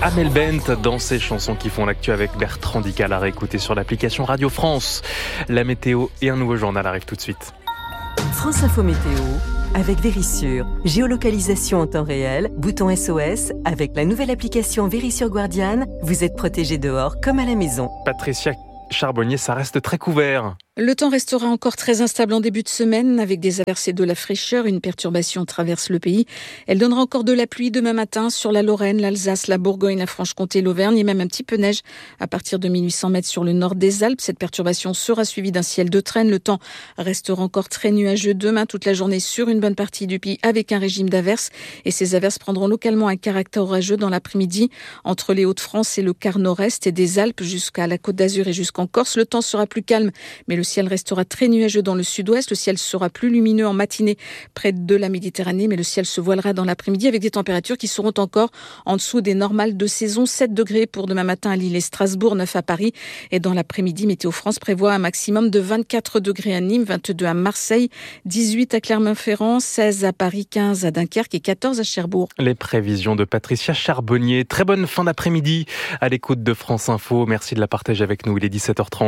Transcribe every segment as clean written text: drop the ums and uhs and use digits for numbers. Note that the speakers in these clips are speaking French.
Amel Bent dans ses chansons qui font l'actu avec Bertrand Dical à réécouter sur l'application Radio France. La météo et un nouveau journal arrivent tout de suite. France Info Météo avec Vérissure. Géolocalisation en temps réel, bouton SOS. Avec la nouvelle application Vérissure Guardian, vous êtes protégé dehors comme à la maison. Patricia Charbonnier, ça reste très couvert. Le temps restera encore très instable en début de semaine avec des averses et de la fraîcheur. Une perturbation traverse le pays. Elle donnera encore de la pluie demain matin sur la Lorraine, l'Alsace, la Bourgogne, la Franche-Comté, l'Auvergne et même un petit peu neige à partir de 1800 mètres sur le nord des Alpes. Cette perturbation sera suivie d'un ciel de traîne. Le temps restera encore très nuageux demain toute la journée sur une bonne partie du pays avec un régime d'averses. Et ces averses prendront localement un caractère orageux dans l'après-midi entre les Hauts-de-France et le quart nord-est et des Alpes jusqu'à la Côte d'Azur et jusqu'en Corse. Le temps sera plus calme, mais le ciel restera très nuageux dans le sud-ouest. Le ciel sera plus lumineux en matinée près de la Méditerranée, mais le ciel se voilera dans l'après-midi avec des températures qui seront encore en dessous des normales de saison. 7 degrés pour demain matin à Lille et Strasbourg, 9 à Paris. Et dans l'après-midi, Météo France prévoit un maximum de 24 degrés à Nîmes, 22 à Marseille, 18 à Clermont-Ferrand, 16 à Paris, 15 à Dunkerque et 14 à Cherbourg. Les prévisions de Patricia Charbonnier. Très bonne fin d'après-midi à l'écoute de France Info. Merci de la partager avec nous. Il est 17h30.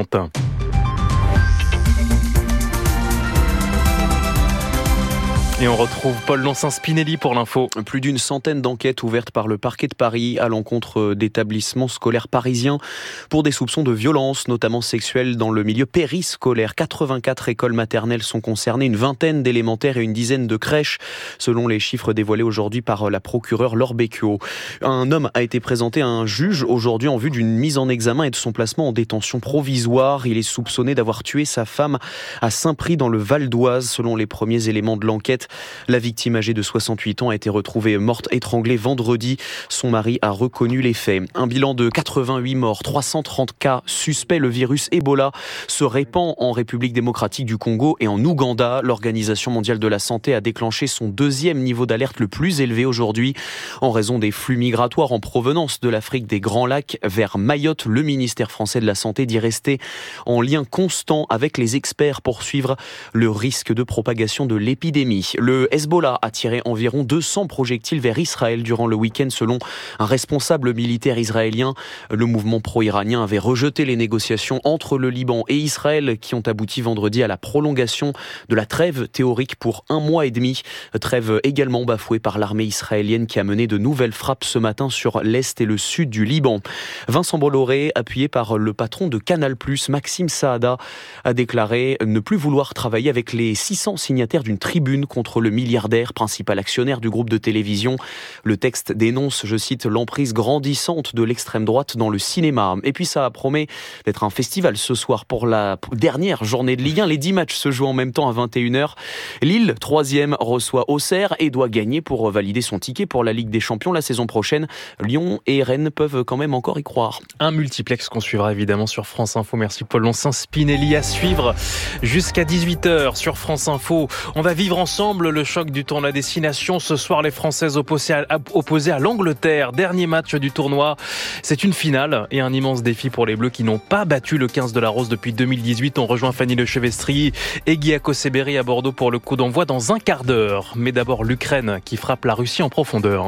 Et on retrouve Paul Lonsin-Spinelli pour l'info. Plus d'une centaine d'enquêtes ouvertes par le parquet de Paris à l'encontre d'établissements scolaires parisiens pour des soupçons de violence, notamment sexuelles, dans le milieu périscolaire. 84 écoles maternelles sont concernées, une vingtaine d'élémentaires et une dizaine de crèches, selon les chiffres dévoilés aujourd'hui par la procureure Laure Becchio. Un homme a été présenté à un juge aujourd'hui en vue d'une mise en examen et de son placement en détention provisoire. Il est soupçonné d'avoir tué sa femme à Saint-Prix dans le Val d'Oise, selon les premiers éléments de l'enquête. La victime âgée de 68 ans a été retrouvée morte étranglée vendredi. Son mari a reconnu les faits. Un bilan de 88 morts, 330 cas suspects. Le virus Ebola se répand en République démocratique du Congo et en Ouganda. L'Organisation mondiale de la santé a déclenché son deuxième niveau d'alerte le plus élevé aujourd'hui en raison des flux migratoires en provenance de l'Afrique des Grands Lacs vers Mayotte. Le ministère français de la Santé dit rester en lien constant avec les experts pour suivre le risque de propagation de l'épidémie. Le Hezbollah a tiré environ 200 projectiles vers Israël durant le week-end selon un responsable militaire israélien. Le mouvement pro-iranien avait rejeté les négociations entre le Liban et Israël qui ont abouti vendredi à la prolongation de la trêve théorique pour 1 mois et demi. Trêve également bafouée par l'armée israélienne qui a mené de nouvelles frappes ce matin sur l'est et le sud du Liban. Vincent Bolloré, appuyé par le patron de Canal+, Maxime Saada, a déclaré ne plus vouloir travailler avec les 600 signataires d'une tribune contre le milliardaire, principal actionnaire du groupe de télévision. Le texte dénonce, je cite, l'emprise grandissante de l'extrême droite dans le cinéma. Et puis ça promet d'être un festival ce soir pour la dernière journée de Ligue 1. Les 10 matchs se jouent en même temps à 21h. Lille, 3e, reçoit Auxerre et doit gagner pour valider son ticket pour la Ligue des Champions la saison prochaine. Lyon et Rennes peuvent quand même encore y croire. Un multiplex qu'on suivra évidemment sur France Info. Merci Paul Lonsin-Spinelli. À suivre jusqu'à 18h sur France Info. On va vivre ensemble le choc du tournoi Destination. Ce soir, les Françaises opposées à l'Angleterre. Dernier match du tournoi. C'est une finale et un immense défi pour les Bleus qui n'ont pas battu le 15 de la Rose depuis 2018. On rejoint Fanny Lechevestri et Guy Akoseberi à Bordeaux pour le coup d'envoi dans un quart d'heure. Mais d'abord, l'Ukraine qui frappe la Russie en profondeur.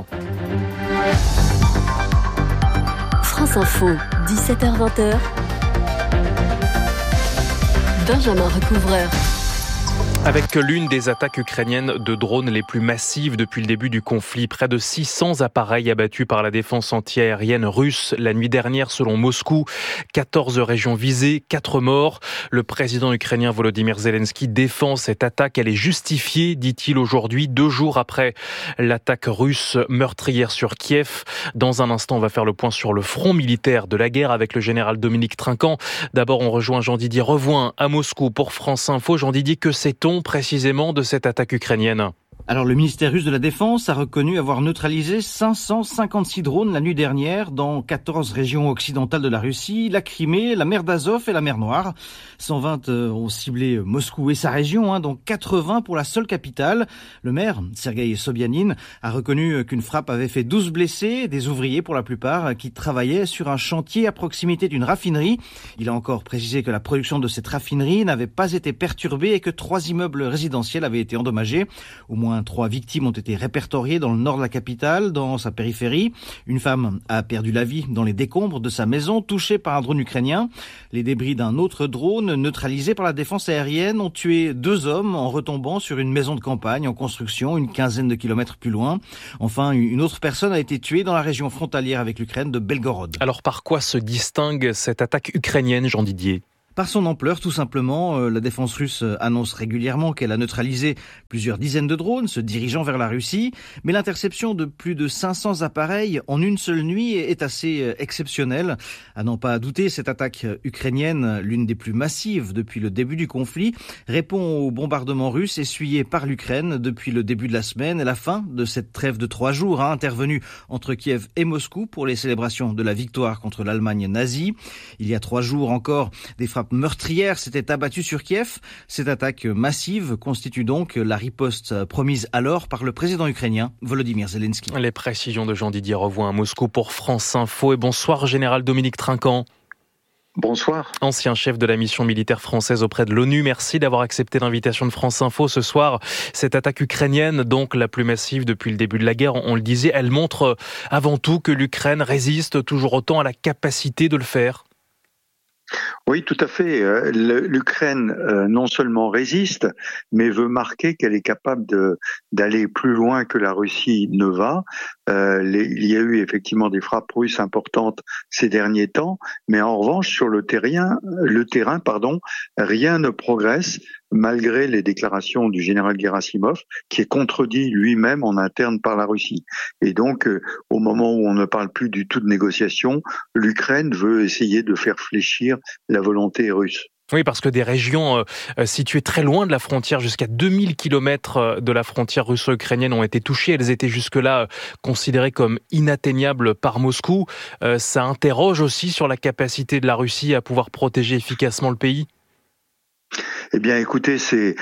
France Info, 17h-20h. Benjamin Recouvreur. Avec l'une des attaques ukrainiennes de drones les plus massives depuis le début du conflit. Près de 600 appareils abattus par la défense antiaérienne russe la nuit dernière selon Moscou. 14 régions visées, 4 morts. Le président ukrainien Volodymyr Zelensky défend cette attaque. Elle est justifiée, dit-il aujourd'hui, 2 jours après l'attaque russe meurtrière sur Kiev. Dans un instant, on va faire le point sur le front militaire de la guerre avec le général Dominique Trinquant. D'abord, on rejoint Jean-Didier Revoin à Moscou pour France Info. Jean-Didier, que sait-on précisément de cette attaque ukrainienne ? Alors le ministère russe de la Défense a reconnu avoir neutralisé 556 drones la nuit dernière dans 14 régions occidentales de la Russie, la Crimée, la mer d'Azov et la mer Noire. 120 ont ciblé Moscou et sa région, dont 80 pour la seule capitale. Le maire, Sergueï Sobyanin, a reconnu qu'une frappe avait fait 12 blessés, des ouvriers pour la plupart, qui travaillaient sur un chantier à proximité d'une raffinerie. Il a encore précisé que la production de cette raffinerie n'avait pas été perturbée et que 3 immeubles résidentiels avaient été endommagés. Au moins moins 3 victimes ont été répertoriées dans le nord de la capitale, dans sa périphérie. Une femme a perdu la vie dans les décombres de sa maison, touchée par un drone ukrainien. Les débris d'un autre drone, neutralisé par la défense aérienne, ont tué 2 hommes en retombant sur une maison de campagne en construction, une quinzaine de kilomètres plus loin. Enfin, une autre personne a été tuée dans la région frontalière avec l'Ukraine de Belgorod. Alors par quoi se distingue cette attaque ukrainienne, Jean Didier ? Par son ampleur, tout simplement, la défense russe annonce régulièrement qu'elle a neutralisé plusieurs dizaines de drones se dirigeant vers la Russie, mais l'interception de plus de 500 appareils en une seule nuit est assez exceptionnelle. À n'en pas douter, cette attaque ukrainienne, l'une des plus massives depuis le début du conflit, répond aux bombardements russes essuyés par l'Ukraine depuis le début de la semaine et la fin de cette trêve de 3 jours intervenue entre Kiev et Moscou pour les célébrations de la victoire contre l'Allemagne nazie. Il y a 3 jours encore, des frappes meurtrières s'étaient abattues sur Kiev. Cette attaque massive constitue donc la riposte promise alors par le président ukrainien Volodymyr Zelensky. Les précisions de Jean Didier Revoix à Moscou pour France Info. Et bonsoir général Dominique Trinquant. Bonsoir. Ancien chef de la mission militaire française auprès de l'ONU, merci d'avoir accepté l'invitation de France Info ce soir. Cette attaque ukrainienne, donc la plus massive depuis le début de la guerre, on le disait, elle montre avant tout que l'Ukraine résiste toujours autant à la capacité de le faire. Oui, tout à fait. L'Ukraine non seulement résiste, mais veut marquer qu'elle est capable d'aller plus loin que la Russie ne va. Il y a eu effectivement des frappes russes importantes ces derniers temps, mais en revanche, sur le terrain, rien ne progresse, malgré les déclarations du général Gerasimov, qui est contredit lui-même en interne par la Russie. Et donc, au moment où on ne parle plus du tout de négociation, l'Ukraine veut essayer de faire fléchir la volonté russe. Oui, parce que des régions situées très loin de la frontière, jusqu'à 2000 km de la frontière russo-ukrainienne ont été touchées. Elles étaient jusque-là considérées comme inatteignables par Moscou. Ça interroge aussi sur la capacité de la Russie à pouvoir protéger efficacement le pays. Eh bien, écoutez, c'est,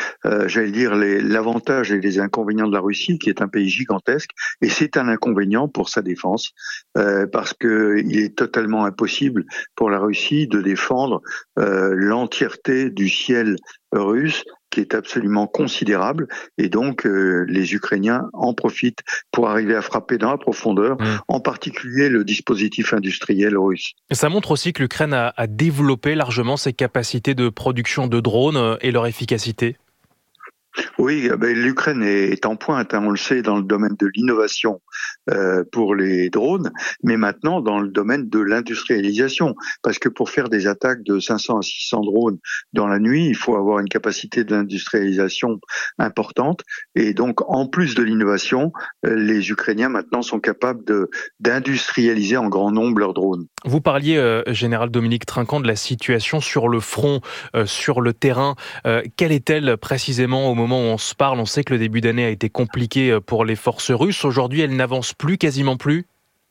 l'avantage et les inconvénients de la Russie, qui est un pays gigantesque, et c'est un inconvénient pour sa défense, parce que il est totalement impossible pour la Russie de défendre l'entièreté du ciel russe, qui est absolument considérable, et donc les Ukrainiens en profitent pour arriver à frapper dans la profondeur, en particulier le dispositif industriel russe. Ça montre aussi que l'Ukraine a développé largement ses capacités de production de drones et leur efficacité. Oui, l'Ukraine est en pointe, on le sait, dans le domaine de l'innovation pour les drones, mais maintenant dans le domaine de l'industrialisation, parce que pour faire des attaques de 500 à 600 drones dans la nuit, il faut avoir une capacité d'industrialisation importante, et donc en plus de l'innovation, les Ukrainiens maintenant sont capables d'industrialiser en grand nombre leurs drones. Vous parliez, général Dominique Trinquant, de la situation sur le front, sur le terrain. Quelle est-elle précisément au moment où on se parle? On sait que le début d'année a été compliqué pour les forces russes. Aujourd'hui, elles n'avancent plus, quasiment plus?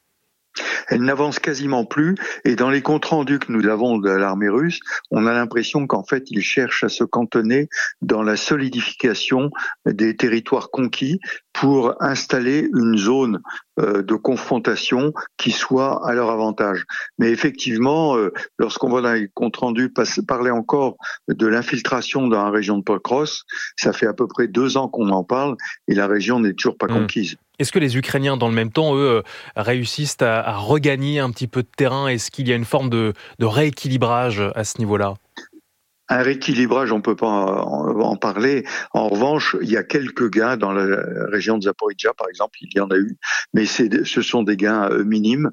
Elle n'avance quasiment plus, et dans les comptes rendus que nous avons de l'armée russe, on a l'impression qu'en fait, ils cherchent à se cantonner dans la solidification des territoires conquis pour installer une zone de confrontation qui soit à leur avantage. Mais effectivement, lorsqu'on voit dans les comptes rendus parler encore de l'infiltration dans la région de Pokrovsk, ça fait à peu près 2 ans qu'on en parle, et la région n'est toujours pas conquise. Est-ce que les Ukrainiens, dans le même temps, eux, réussissent à regagner un petit peu de terrain? Est-ce qu'il y a une forme de rééquilibrage à ce niveau-là? Un rééquilibrage, on peut pas en parler. En revanche, il y a quelques gains dans la région de Zaporijjia, par exemple, il y en a eu, mais ce sont des gains minimes.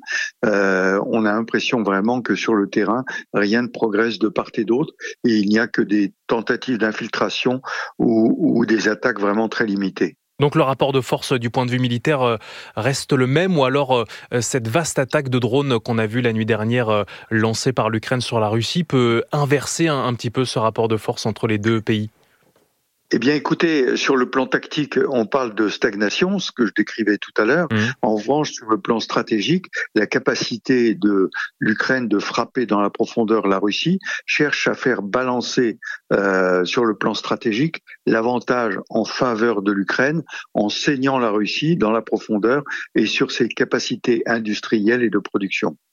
On a l'impression vraiment que sur le terrain, rien ne progresse de part et d'autre, et il n'y a que des tentatives d'infiltration ou des attaques vraiment très limitées. Donc le rapport de force du point de vue militaire reste le même, ou alors cette vaste attaque de drones qu'on a vue la nuit dernière lancée par l'Ukraine sur la Russie peut inverser un petit peu ce rapport de force entre les deux pays? Eh bien, écoutez, sur le plan tactique, on parle de stagnation, ce que je décrivais tout à l'heure. En revanche, sur le plan stratégique, la capacité de l'Ukraine de frapper dans la profondeur la Russie cherche à faire balancer sur le plan stratégique l'avantage en faveur de l'Ukraine en saignant la Russie dans la profondeur et sur ses capacités industrielles et de production.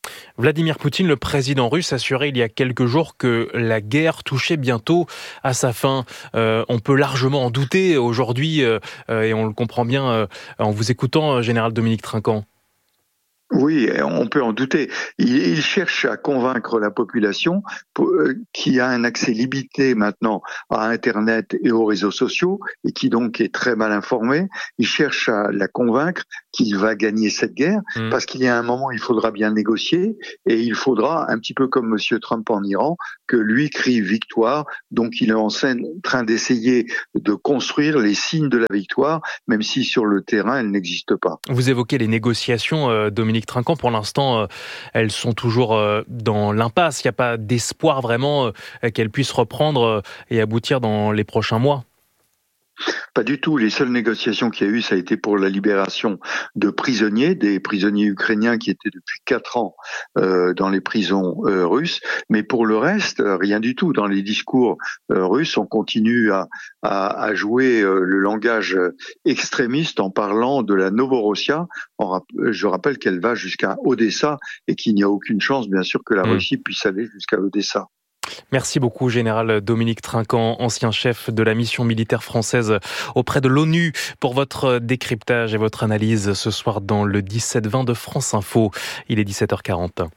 Vladimir Poutine, le président russe, assurait il y a quelques jours que la guerre touchait bientôt à sa fin. On peut largement en douter aujourd'hui, et on le comprend bien en vous écoutant, général Dominique Trinquant. Oui, on peut en douter. Il cherche à convaincre la population qui a un accès limité maintenant à Internet et aux réseaux sociaux et qui donc est très mal informée. Il cherche à la convaincre qu'il va gagner cette guerre parce qu'il y a un moment, il faudra bien négocier et il faudra, un petit peu comme Monsieur Trump en Iran, que lui crie victoire. Donc il est en train d'essayer de construire les signes de la victoire, même si sur le terrain, elle n'existe pas. Vous évoquez les négociations, Dominique Trinquant. Pour l'instant, elles sont toujours dans l'impasse. Il n'y a pas d'espoir vraiment qu'elles puissent reprendre et aboutir dans les prochains mois. Pas du tout. Les seules négociations qu'il y a eu, ça a été pour la libération de prisonniers, des prisonniers ukrainiens qui étaient depuis 4 ans dans les prisons russes. Mais pour le reste, rien du tout. Dans les discours russes, on continue à jouer le langage extrémiste en parlant de la Novorossia. Je rappelle qu'elle va jusqu'à Odessa et qu'il n'y a aucune chance, bien sûr, que la Russie puisse aller jusqu'à Odessa. Merci beaucoup, général Dominique Trinquant, ancien chef de la mission militaire française auprès de l'ONU, pour votre décryptage et votre analyse ce soir dans le 17-20 de France Info. Il est 17h40.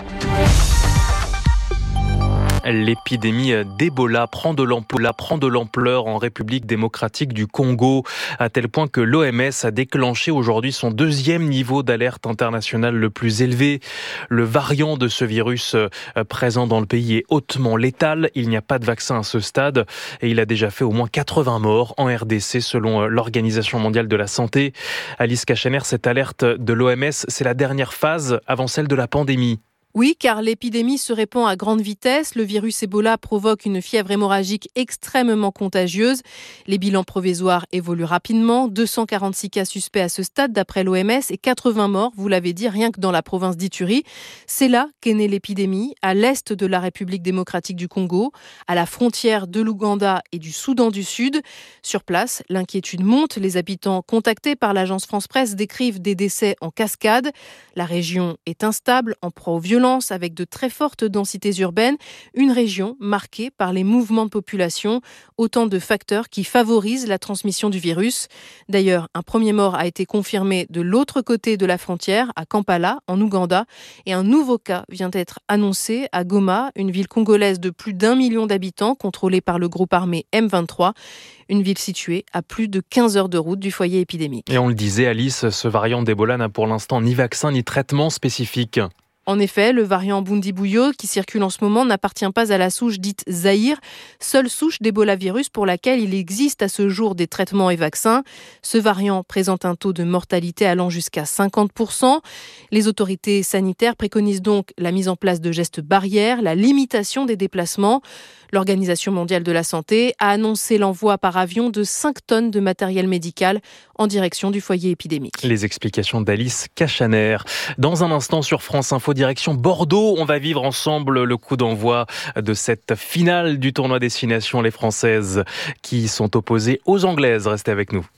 L'épidémie d'Ebola prend de l'ampleur en République démocratique du Congo, à tel point que l'OMS a déclenché aujourd'hui son 2e niveau d'alerte internationale le plus élevé. Le variant de ce virus présent dans le pays est hautement létal. Il n'y a pas de vaccin à ce stade et il a déjà fait au moins 80 morts en RDC selon l'Organisation mondiale de la santé. Alice Cachener, cette alerte de l'OMS, c'est la dernière phase avant celle de la pandémie. Oui, car l'épidémie se répand à grande vitesse. Le virus Ebola provoque une fièvre hémorragique extrêmement contagieuse. Les bilans provisoires évoluent rapidement. 246 cas suspects à ce stade d'après l'OMS et 80 morts, vous l'avez dit, rien que dans la province d'Ituri. C'est là qu'est née l'épidémie, à l'est de la République démocratique du Congo, à la frontière de l'Ouganda et du Soudan du Sud. Sur place, l'inquiétude monte. Les habitants contactés par l'agence France-Presse décrivent des décès en cascade. La région est instable, en proie aux violences, avec de très fortes densités urbaines, une région marquée par les mouvements de population, autant de facteurs qui favorisent la transmission du virus. D'ailleurs, un premier mort a été confirmé de l'autre côté de la frontière, à Kampala, en Ouganda, et un nouveau cas vient d'être annoncé à Goma, une ville congolaise de plus d'1 million d'habitants, contrôlée par le groupe armé M23, une ville située à plus de 15 heures de route du foyer épidémique. Et on le disait, Alice, ce variant d'Ebola n'a pour l'instant ni vaccin ni traitement spécifique. En effet, le variant Bundibugyo qui circule en ce moment n'appartient pas à la souche dite Zaïre, seule souche d'Ebola virus pour laquelle il existe à ce jour des traitements et vaccins. Ce variant présente un taux de mortalité allant jusqu'à 50%. Les autorités sanitaires préconisent donc la mise en place de gestes barrières, la limitation des déplacements. L'Organisation mondiale de la santé a annoncé l'envoi par avion de 5 tonnes de matériel médical en direction du foyer épidémique. Les explications d'Alice Cachaner. Dans un instant sur France Info, direction Bordeaux. On va vivre ensemble le coup d'envoi de cette finale du tournoi Destination. Les Françaises qui sont opposées aux Anglaises. Restez avec nous.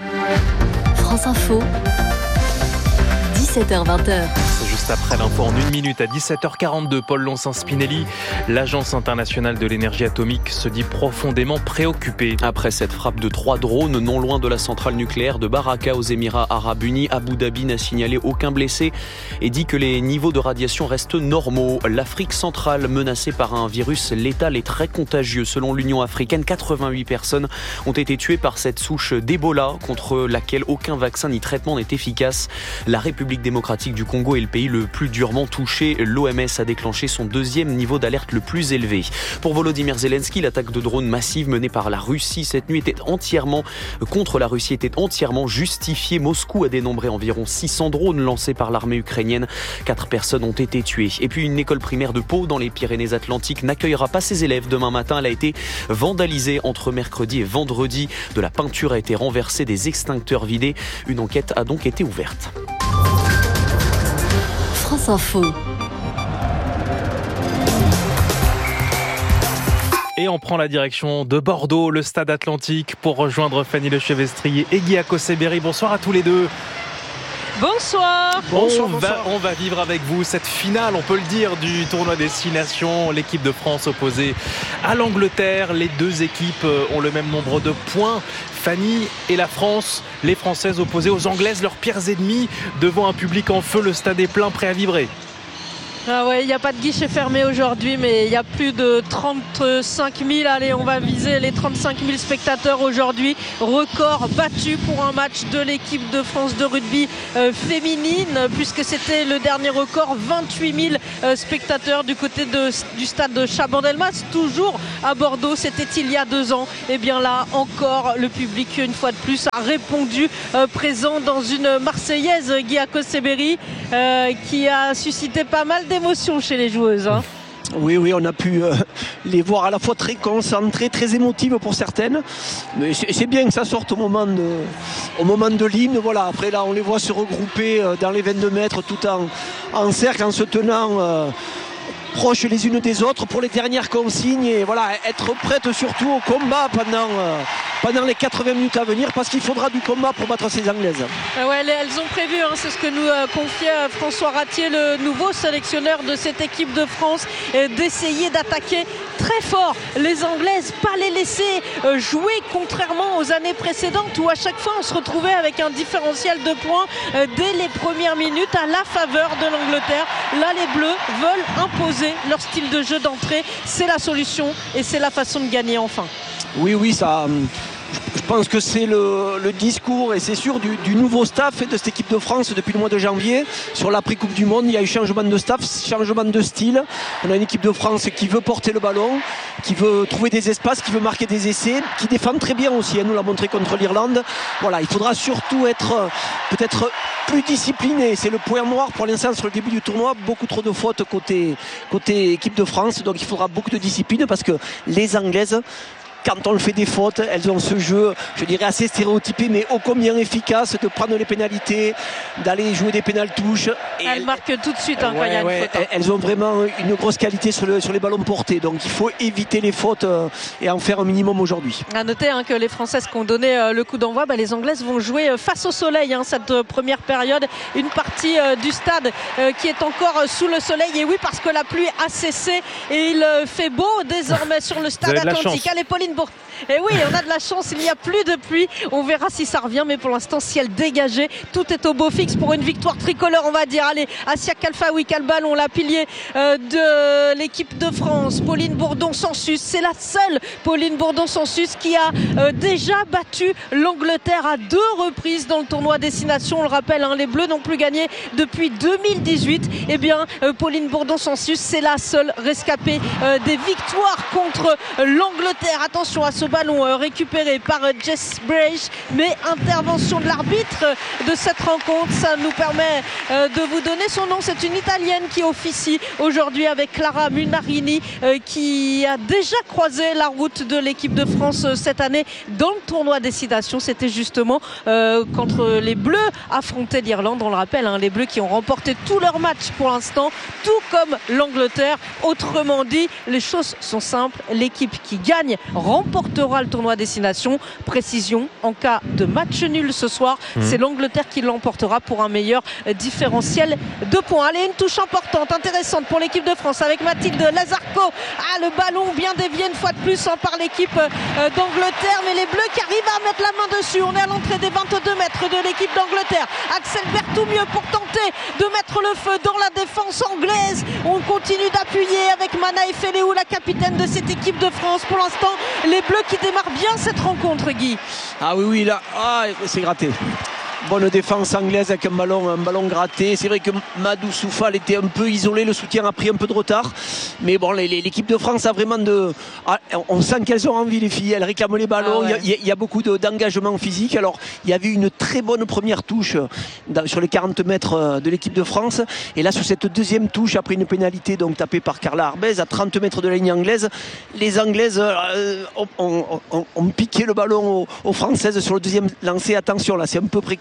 France Info, 17h-20h. C'est juste après l'info en 1 minute à 17h42. Paul Lonsin-Spinelli, l'Agence internationale de l'énergie atomique, se dit profondément préoccupée. Après cette frappe de 3 drones non loin de la centrale nucléaire de Baraka aux Émirats Arabes Unis, Abu Dhabi n'a signalé aucun blessé et dit que les niveaux de radiation restent normaux. L'Afrique centrale menacée par un virus létal et très contagieux. Selon l'Union africaine, 88 personnes ont été tuées par cette souche d'Ebola contre laquelle aucun vaccin ni traitement n'est efficace. La République démocratique du Congo est le pays le plus durement touché. L'OMS a déclenché son 2e niveau d'alerte le plus élevé. Pour Volodymyr Zelensky, l'attaque de drones massive menée par la Russie cette nuit était entièrement justifiée. Moscou a dénombré environ 600 drones lancés par l'armée ukrainienne. 4 personnes ont été tuées. Et puis une école primaire de Pau dans les Pyrénées-Atlantiques n'accueillera pas ses élèves demain matin. Elle a été vandalisée entre mercredi et vendredi. De la peinture a été renversée, des extincteurs vidés. Une enquête a donc été ouverte. France Info. Et on prend la direction de Bordeaux, le stade Atlantique, pour rejoindre Fanny Lechevestrier et Guy Acossé-Berry. Bonsoir à tous les deux. Bonsoir. On va vivre avec vous cette finale, on peut le dire, du tournoi Destination. L'équipe de France opposée à l'Angleterre. Les deux équipes ont le même nombre de points. Fanny et la France, les Françaises opposées aux Anglaises, leurs pires ennemis, devant un public en feu. Le stade est plein, prêt à vibrer. Ah ouais, il n'y a pas de guichet fermé aujourd'hui, mais il y a plus de 35 000. Allez, on va viser les 35 000 spectateurs aujourd'hui. Record battu pour un match de l'équipe de France de rugby féminine, puisque c'était le dernier record, 28 000 spectateurs du côté du stade de Chabandelmas, toujours à Bordeaux. C'était il y a 2 ans. Et bien là, encore, le public, une fois de plus, a répondu présent dans une Marseillaise, Guy Akoseberi, qui a suscité pas mal d'émotions chez les joueuses. Oui, on a pu les voir à la fois très concentrées, très émotives pour certaines. Mais c'est bien que ça sorte au moment de l'hymne. Voilà. Après là, on les voit se regrouper dans les 22 mètres tout en cercle, en se tenant proches les unes des autres pour les dernières consignes. Et voilà, être prêtes surtout au combat pendant les 80 minutes à venir, parce qu'il faudra du combat pour battre ces Anglaises. Ouais, elles ont prévu, c'est ce que nous confiait François Ratier, le nouveau sélectionneur de cette équipe de France, d'essayer d'attaquer très fort les Anglaises, pas les laisser jouer, contrairement aux années précédentes où à chaque fois on se retrouvait avec un différentiel de points dès les premières minutes à la faveur de l'Angleterre. Là, les Bleus veulent imposer leur style de jeu d'entrée. C'est la solution et c'est la façon de gagner enfin. Oui, ça... Je pense que c'est le discours, et c'est sûr, du nouveau staff de cette équipe de France depuis le mois de janvier. Sur l'après-Coupe du Monde, il y a eu changement de staff, changement de style. On a une équipe de France qui veut porter le ballon, qui veut trouver des espaces, qui veut marquer des essais, qui défend très bien aussi. Elle nous l'a montré contre l'Irlande. Voilà, il faudra surtout être peut-être plus discipliné. C'est le point noir pour l'instant sur le début du tournoi. Beaucoup trop de fautes côté équipe de France. Donc il faudra beaucoup de discipline, parce que les Anglaises, quand on fait des fautes, elles ont ce jeu, je dirais, assez stéréotypé, mais ô combien efficace, de prendre les pénalités, d'aller jouer des pénal-touches. Elles marquent tout de suite quand il y a une faute. Elles ont vraiment une grosse qualité sur les ballons portés. Donc il faut éviter les fautes et en faire un minimum aujourd'hui. À noter que les Françaises qui ont donné le coup d'envoi, les Anglaises vont jouer face au soleil cette première période. Une partie du stade qui est encore sous le soleil. Et oui, parce que la pluie a cessé et il fait beau désormais sur le stade Atlantique. Allez, Pauline. Et oui, on a de la chance, il n'y a plus de pluie. On verra si ça revient, mais pour l'instant, ciel dégagé. Tout est au beau fixe pour une victoire tricolore, on va dire. Allez, Assia Kalfaoui, quel ballon, la pilier de l'équipe de France. Pauline Bourdon-Sansus, c'est la seule Pauline Bourdon-Sansus qui a déjà battu l'Angleterre à 2 reprises dans le tournoi Destination. On le rappelle, les Bleus n'ont plus gagné depuis 2018. Eh bien, Pauline Bourdon-Sansus, c'est la seule rescapée des victoires contre l'Angleterre. Attention à ce ballon récupéré par Jess Brage, mais intervention de l'arbitre de cette rencontre. Ça nous permet de vous donner son nom. C'est une Italienne qui officie aujourd'hui avec Clara Munarini, qui a déjà croisé la route de l'équipe de France cette année dans le tournoi Destination. C'était justement quand les Bleus affrontaient l'Irlande. On le rappelle, les Bleus qui ont remporté tous leurs matchs pour l'instant, tout comme l'Angleterre. Autrement dit, les choses sont simples. L'équipe qui gagne remportera le tournoi Destination. Précision, en cas de match nul ce soir, c'est l'Angleterre qui l'emportera pour un meilleur différentiel de points. Allez, une touche importante, intéressante pour l'équipe de France avec Mathilde Lazarco. Le ballon bien dévié une fois de plus par l'équipe d'Angleterre, mais les Bleus qui arrivent à mettre la main dessus. On est à l'entrée des 22 mètres de l'équipe d'Angleterre. Axel Berthoumieux pour tenter de mettre le feu dans la défense anglaise. On continue d'appuyer avec Mana Efeleou, la capitaine de cette équipe de France. Pour l'instant, les Bleus qui démarrent bien cette rencontre, Guy. Ah oui, là, c'est gratté. Bonne défense anglaise avec un ballon gratté. C'est vrai que Madou Soufal était un peu isolé, le soutien a pris un peu de retard. Mais bon, l'équipe de France a vraiment on sent qu'elles ont envie, les filles. Elles réclament les ballons. Il y a beaucoup d'engagement physique. Alors, il y avait une très bonne première touche sur les 40 mètres de l'équipe de France. Et là, sur cette deuxième touche, après une pénalité donc tapée par Carla Arbez à 30 mètres de la ligne anglaise, les Anglaises ont piqué le ballon aux Françaises sur le deuxième lancé. Attention, là, c'est un peu précoce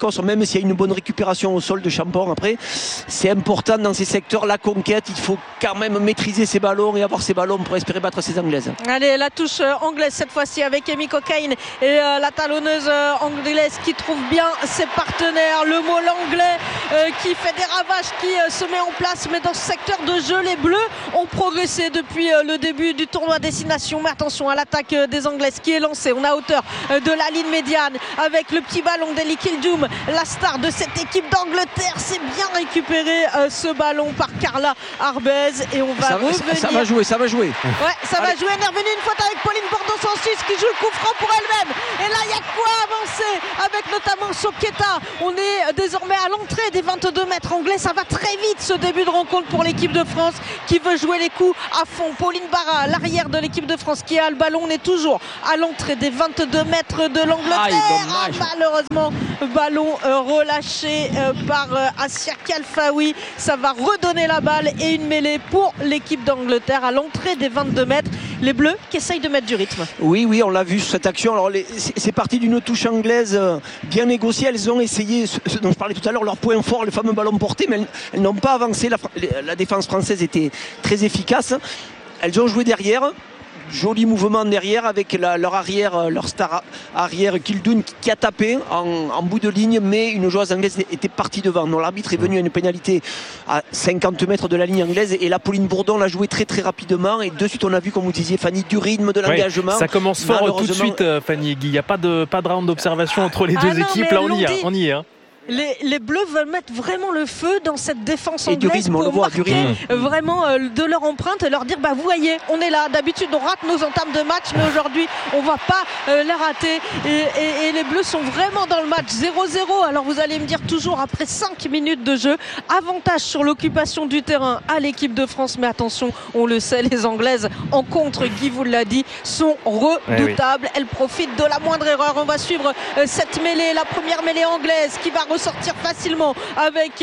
précoce, même s'il y a une bonne récupération au sol de Champon. Après, c'est important dans ces secteurs, la conquête, il faut quand même maîtriser ses ballons et avoir ses ballons pour espérer battre ces Anglaises. Allez, la touche anglaise cette fois-ci avec Amy Cockaine et la talonneuse anglaise qui trouve bien ses partenaires. Le mot l'anglais qui fait des ravages, qui se met en place, mais dans ce secteur de jeu, les Bleus ont progressé depuis le début du tournoi Destination. Mais attention à l'attaque des Anglaises qui est lancée. On est à hauteur de la ligne médiane avec le petit ballon d'Ellie Kildum, la star de cette équipe d'Angleterre. C'est bien récupéré ce ballon par Carla Arbez et on va revenir. Ça va jouer. Ouais, ça va jouer. Elle est revenue une fois avec Pauline Bordeaux-Sansus qui joue le coup franc pour elle-même. Et là, il y a quoi avancer avec notamment Soketa. On est désormais à l'entrée des 22 mètres anglais. Ça va très vite ce début de rencontre pour l'équipe de France qui veut jouer les coups à fond. Pauline Barra, l'arrière de l'équipe de France qui a le ballon. On est toujours à l'entrée des 22 mètres de l'Angleterre. Malheureusement, ballon relâché par Assia Khalfaoui. Ça va redonner la balle et une mêlée pour l'équipe d'Angleterre à l'entrée des 22 mètres. Les Bleus qui essayent de mettre du rythme. Oui, on l'a vu sur cette action. Alors, c'est parti d'une touche anglaise bien négociée. Elles ont essayé, ce dont je parlais tout à l'heure, leur point fort, le fameux ballon porté, mais elles n'ont pas avancé. La défense française était très efficace. Elles ont joué derrière. Joli mouvement derrière avec leur arrière, leur star arrière Kildun qui a tapé en bout de ligne, mais une joueuse anglaise était partie devant. Donc l'arbitre est venu à une pénalité à 50 mètres de la ligne anglaise et la Pauline Bourdon l'a joué très très rapidement et de suite on a vu, comme vous disiez Fanny, du rythme, de l'engagement. Ça commence fort tout de suite, Fanny. Il n'y a pas de round d'observation entre les deux équipes. Là on y est. Les Bleus veulent mettre vraiment le feu dans cette défense anglaise et du rythme, pour on le voit, marquer vraiment de leur empreinte et leur dire vous voyez, on est là. D'habitude on rate nos entames de match, mais aujourd'hui on va pas les rater et les Bleus sont vraiment dans le match 0-0. Alors vous allez me dire toujours après 5 minutes de jeu, avantage sur l'occupation du terrain à l'équipe de France, mais attention, on le sait, les Anglaises en contre, Guy vous l'a dit, sont redoutables. Elles profitent de la moindre erreur. On va suivre cette mêlée, la première mêlée anglaise qui va sortir facilement avec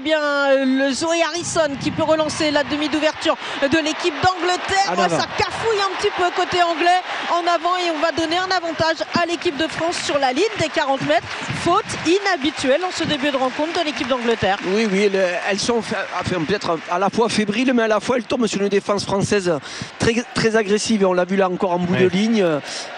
le Zoé Harrison qui peut relancer la demi d'ouverture de l'équipe d'Angleterre. Ça cafouille un petit peu côté anglais en avant et on va donner un avantage à l'équipe de France sur la ligne des 40 mètres. Faute inhabituelle en ce début de rencontre de l'équipe d'Angleterre. Oui, elles sont peut-être à la fois fébriles, mais à la fois elles tombent sur une défense française très, très agressive et on l'a vu là encore en bout de ligne.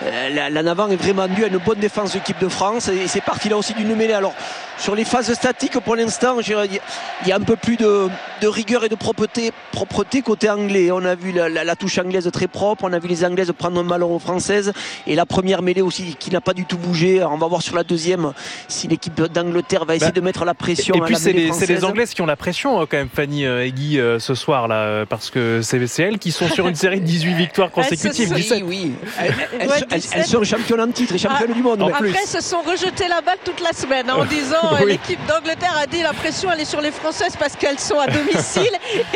La Navan est vraiment due à une bonne défense de l'équipe de France et c'est parti là aussi d'une mêlée. Alors sur les phases statiques pour l'instant, il y a un peu plus de rigueur et de propreté côté anglais. On a vu la touche anglaise très propre, on a vu les Anglaises prendre un ballon aux Françaises et la première mêlée aussi qui n'a pas du tout bougé. Alors on va voir sur la deuxième si l'équipe d'Angleterre va essayer de mettre la pression. Et puis c'est les Anglaises qui ont la pression quand même, Fanny et Guy, ce soir là, parce que c'est elles qui sont sur une série de 18 victoires consécutives. 17. Oui. Elles sont championnes en titre et championnes du monde. Après, elles se sont rejetées la balle toute la semaine en disant l'équipe d'Angleterre a dit la pression elle est sur les Françaises parce qu'elles sont à domicile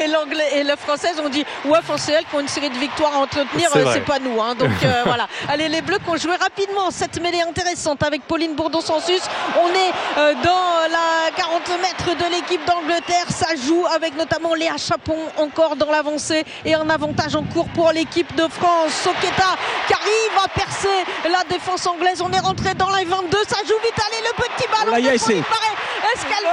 et les Françaises ont dit c'est elles qui ont une série de victoires à entretenir, c'est pas nous donc voilà. Allez, les Bleus qui ont joué rapidement cette mêlée intéressante avec Pauline Bourdon-Sansus. On est dans la 40 mètres de l'équipe d'Angleterre, ça joue avec notamment Léa Chapon encore dans l'avancée et un avantage en cours pour l'équipe de France. Soketa qui arrive à percer la défense anglaise. On est rentré dans la 22, ça joue vite. Allez, le petit ballon est-ce qu'elle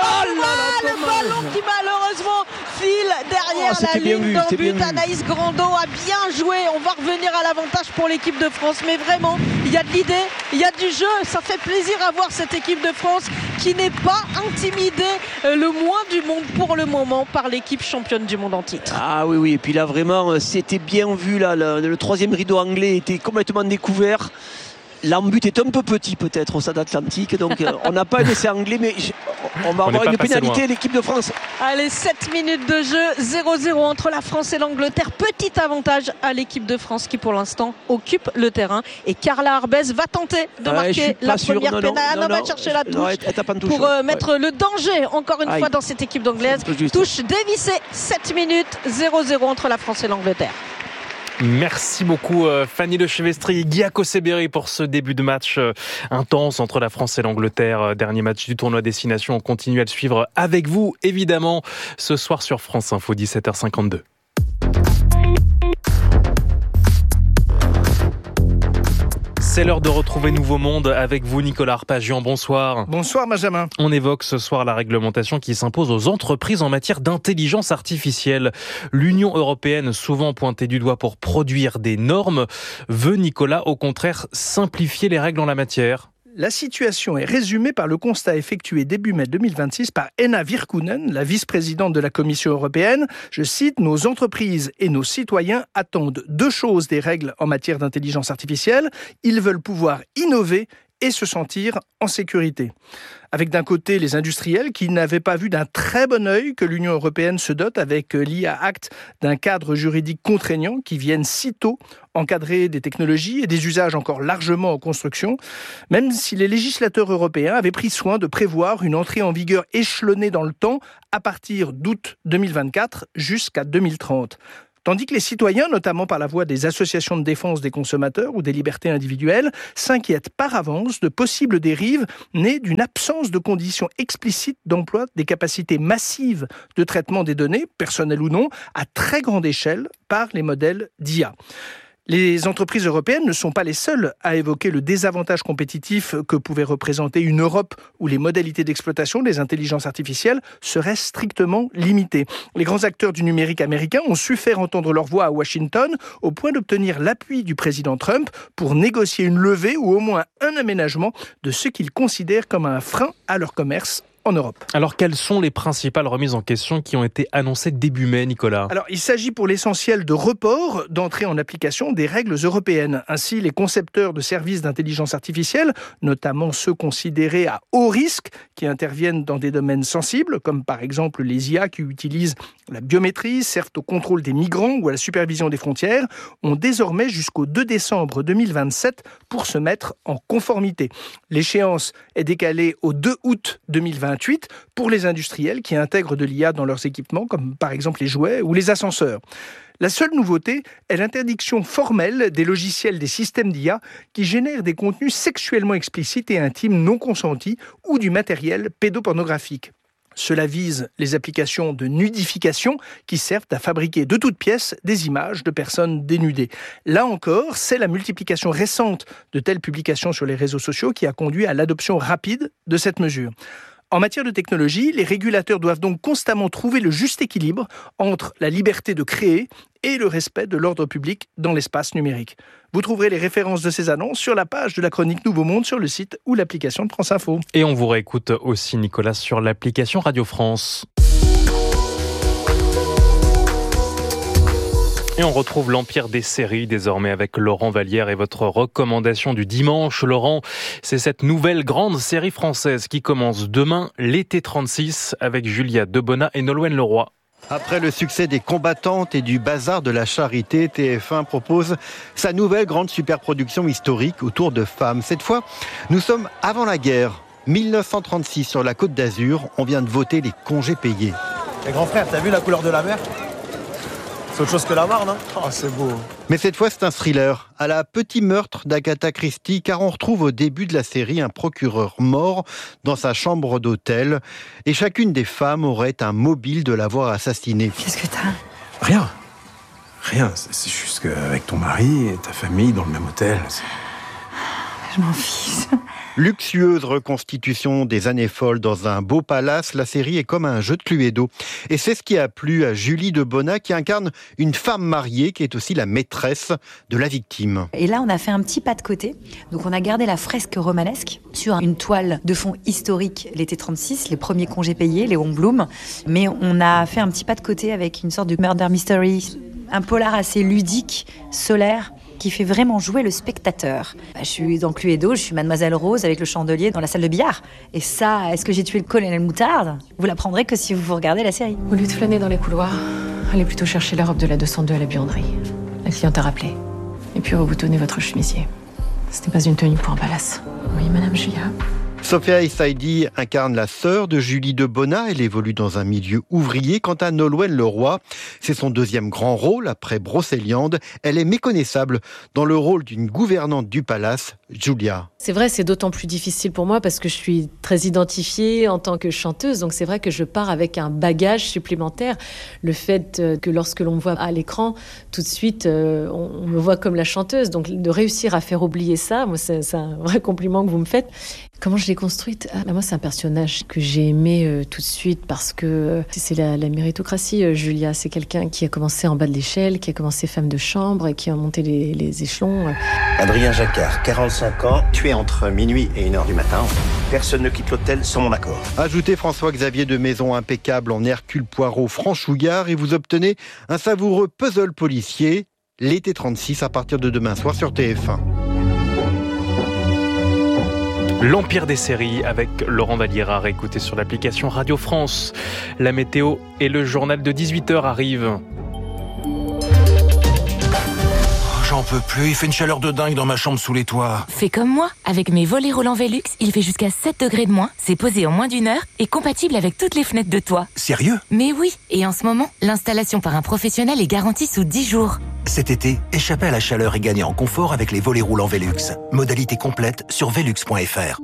le ballon qui malheureusement file derrière la ligne d'en but. Anaïs Grando a bien joué. On va revenir à l'avantage pour l'équipe de France, mais vraiment il y a de l'idée, il y a du jeu. Ça fait plaisir à voir cette équipe de France qui n'est pas intimidée le moins du monde pour le moment par l'équipe championne du monde en titre. Oui, et puis là vraiment c'était bien vu là, le troisième rideau anglais était complètement découvert. L'embut est un peu petit peut-être au Stade Atlantique, donc on n'a pas un essai anglais, mais on va avoir une pénalité l'équipe de France. Allez, 7 minutes de jeu, 0-0 entre la France et l'Angleterre. Petit avantage à l'équipe de France qui pour l'instant occupe le terrain. Et Carla Arbez va tenter de marquer la première pénale. Elle va chercher la touche pour mettre le danger encore une fois dans cette équipe d'anglaise. Touche dévissée, 7 minutes, 0-0 entre la France et l'Angleterre. Merci beaucoup Fanny Lechevestri et Guy Akoseberi pour ce début de match intense entre la France et l'Angleterre. Dernier match du tournoi Destination. On continue à le suivre avec vous, évidemment, ce soir sur France Info, 17h52. C'est l'heure de retrouver Nouveau Monde avec vous, Nicolas Arpagian. Bonsoir. Bonsoir, Benjamin. On évoque ce soir la réglementation qui s'impose aux entreprises en matière d'intelligence artificielle. L'Union européenne, souvent pointée du doigt pour produire des normes, veut, Nicolas, au contraire, simplifier les règles en la matière. La situation est résumée par le constat effectué début mai 2026 par Henna Virkkunen, la vice-présidente de la Commission européenne. Je cite, « Nos entreprises et nos citoyens attendent deux choses des règles en matière d'intelligence artificielle. Ils veulent pouvoir innover et se sentir en sécurité. » Avec d'un côté les industriels qui n'avaient pas vu d'un très bon œil que l'Union européenne se dote avec l'IA Act d'un cadre juridique contraignant qui vienne sitôt encadrer des technologies et des usages encore largement en construction, même si les législateurs européens avaient pris soin de prévoir une entrée en vigueur échelonnée dans le temps à partir d'août 2024 jusqu'à 2030. Tandis que les citoyens, notamment par la voix des associations de défense des consommateurs ou des libertés individuelles, s'inquiètent par avance de possibles dérives nées d'une absence de conditions explicites d'emploi des capacités massives de traitement des données, personnelles ou non, à très grande échelle par les modèles d'IA. Les entreprises européennes ne sont pas les seules à évoquer le désavantage compétitif que pouvait représenter une Europe où les modalités d'exploitation des intelligences artificielles seraient strictement limitées. Les grands acteurs du numérique américain ont su faire entendre leur voix à Washington au point d'obtenir l'appui du président Trump pour négocier une levée ou au moins un aménagement de ce qu'ils considèrent comme un frein à leur commerce en Europe. Alors, quelles sont les principales remises en question qui ont été annoncées début mai, Nicolas ? Alors, il s'agit pour l'essentiel de report d'entrée en application des règles européennes. Ainsi, les concepteurs de services d'intelligence artificielle, notamment ceux considérés à haut risque, qui interviennent dans des domaines sensibles, comme par exemple les IA qui utilisent la biométrie, servent au contrôle des migrants ou à la supervision des frontières, ont désormais jusqu'au 2 décembre 2027 pour se mettre en conformité. L'échéance est décalée au 2 août 2028 pour les industriels qui intègrent de l'IA dans leurs équipements, comme par exemple les jouets ou les ascenseurs. La seule nouveauté est l'interdiction formelle des logiciels des systèmes d'IA qui génèrent des contenus sexuellement explicites et intimes non consentis ou du matériel pédopornographique. Cela vise les applications de nudification qui servent à fabriquer de toutes pièces des images de personnes dénudées. Là encore, c'est la multiplication récente de telles publications sur les réseaux sociaux qui a conduit à l'adoption rapide de cette mesure. En matière de technologie, les régulateurs doivent donc constamment trouver le juste équilibre entre la liberté de créer et le respect de l'ordre public dans l'espace numérique. Vous trouverez les références de ces annonces sur la page de la chronique Nouveau Monde sur le site ou l'application de France Info. Et on vous réécoute aussi, Nicolas, sur l'application Radio France. Et on retrouve l'empire des séries désormais avec Laurent Vallière et votre recommandation du dimanche. Laurent, c'est cette nouvelle grande série française qui commence demain, l'été 36, avec Julia Debona et Nolwenn Leroy. Après le succès des Combattantes et du Bazar de la Charité, TF1 propose sa nouvelle grande superproduction historique autour de femmes. Cette fois, nous sommes avant la guerre. 1936 sur la Côte d'Azur, on vient de voter les congés payés. Et grand frère, t'as vu la couleur de la mer ? C'est autre chose que la Marne, hein ? Oh, c'est beau. Mais cette fois, c'est un thriller à la Petit meurtre d'Agatha Christie, car on retrouve au début de la série un procureur mort dans sa chambre d'hôtel. Et chacune des femmes aurait un mobile de l'avoir assassiné. Qu'est-ce que t'as ? Rien. C'est juste qu'avec ton mari et ta famille dans le même hôtel. Je m'en fiche. Luxueuse reconstitution des années folles dans un beau palace, la série est comme un jeu de Cluedo. Et c'est ce qui a plu à Julie Debona, qui incarne une femme mariée qui est aussi la maîtresse de la victime. Et là, on a fait un petit pas de côté. Donc on a gardé la fresque romanesque sur une toile de fond historique, l'été 36, les premiers congés payés, Léon Blum. Mais on a fait un petit pas de côté avec une sorte de murder mystery, un polar assez ludique, solaire, qui fait vraiment jouer le spectateur. Je suis dans Cluedo, je suis Mademoiselle Rose avec le chandelier dans la salle de billard. Et ça, est-ce que j'ai tué le colonel Moutarde ? Vous l'apprendrez que si vous regardez la série. Au lieu de flâner dans les couloirs, allez plutôt chercher la robe de la 202 à la buanderie. La cliente a rappelé. Et puis reboutonnez votre chemisier. Ce n'est pas une tenue pour un palace. Oui, Madame Julia. Sophia Essaidi incarne la sœur de Julie Debona. Elle évolue dans un milieu ouvrier. Quant à Nolwenn Leroy, c'est son deuxième grand rôle après Brocéliande. Elle est méconnaissable dans le rôle d'une gouvernante du palace, Julia. C'est vrai, c'est d'autant plus difficile pour moi parce que je suis très identifiée en tant que chanteuse. Donc c'est vrai que je pars avec un bagage supplémentaire. Le fait que lorsque l'on me voit à l'écran, tout de suite, on me voit comme la chanteuse. Donc de réussir à faire oublier ça, moi, c'est un vrai compliment que vous me faites. Comment je l'ai construite ? Moi, c'est un personnage que j'ai aimé tout de suite parce que c'est la méritocratie, Julia. C'est quelqu'un qui a commencé en bas de l'échelle, qui a commencé femme de chambre et qui a monté les échelons. Adrien Jacquard, 45 ans, tué entre minuit et 1h du matin. Personne ne quitte l'hôtel sans mon accord. Ajoutez François-Xavier de Maison impeccable en Hercule Poirot franchouillard et vous obtenez un savoureux puzzle policier. L'été 36 à partir de demain soir sur TF1. L'Empire des séries avec Laurent Vallière, écoutez sur l'application Radio France. La météo et le journal de 18h arrivent. J'en peux plus, il fait une chaleur de dingue dans ma chambre sous les toits. Fais comme moi, avec mes volets roulants Velux, il fait jusqu'à 7 degrés de moins, c'est posé en moins d'1 heure et compatible avec toutes les fenêtres de toit. Sérieux ? Mais oui, et en ce moment, l'installation par un professionnel est garantie sous 10 jours. Cet été, échappez à la chaleur et gagnez en confort avec les volets roulants Velux. Modalité complète sur velux.fr.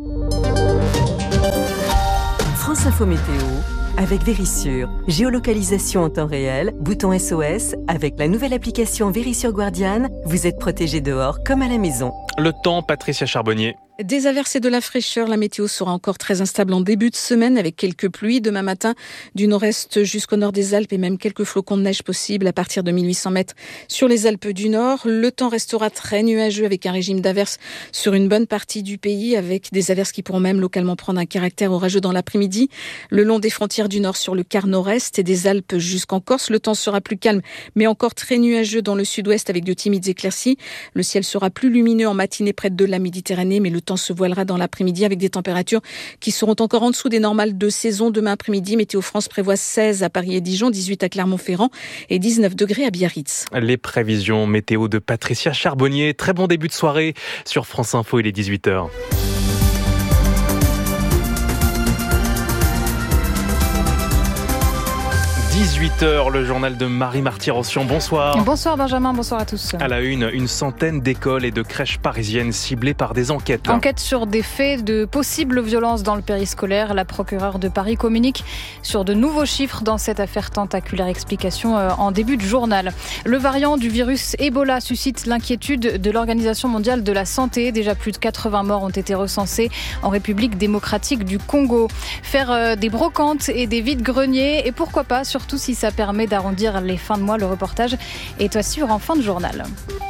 France Info Météo avec Vérissure. Géolocalisation en temps réel, bouton SOS. Avec la nouvelle application Vérissure Guardian, vous êtes protégé dehors comme à la maison. Le temps, Patricia Charbonnier. Des averses et de la fraîcheur, la météo sera encore très instable en début de semaine avec quelques pluies demain matin du nord-est jusqu'au nord des Alpes et même quelques flocons de neige possibles à partir de 1800 mètres sur les Alpes du Nord. Le temps restera très nuageux avec un régime d'averses sur une bonne partie du pays avec des averses qui pourront même localement prendre un caractère orageux dans l'après-midi. Le long des frontières du Nord sur le quart nord-est et des Alpes jusqu'en Corse, le temps sera plus calme mais encore très nuageux dans le sud-ouest avec de timides éclaircies. Le ciel sera plus lumineux en matinée près de la Méditerranée mais le temps se voilera dans l'après-midi avec des températures qui seront encore en dessous des normales de saison. Demain après-midi, Météo France prévoit 16 à Paris et Dijon, 18 à Clermont-Ferrand et 19 degrés à Biarritz. Les prévisions météo de Patricia Charbonnier. Très bon début de soirée sur France Info, il est 18h. 18h, le journal de Marie Marty-Rossian. Bonsoir. Bonsoir Benjamin, bonsoir à tous. À la une centaine d'écoles et de crèches parisiennes ciblées par des enquêtes. Enquête sur des faits de possibles violences dans le périscolaire. La procureure de Paris communique sur de nouveaux chiffres dans cette affaire tentaculaire. Explication en début de journal. Le variant du virus Ebola suscite l'inquiétude de l'Organisation mondiale de la santé. Déjà plus de 80 morts ont été recensés en République démocratique du Congo. Faire des brocantes et des vides-greniers et pourquoi pas, surtout si ça permet d'arrondir les fins de mois. Le reportage est à suivre en fin de journal.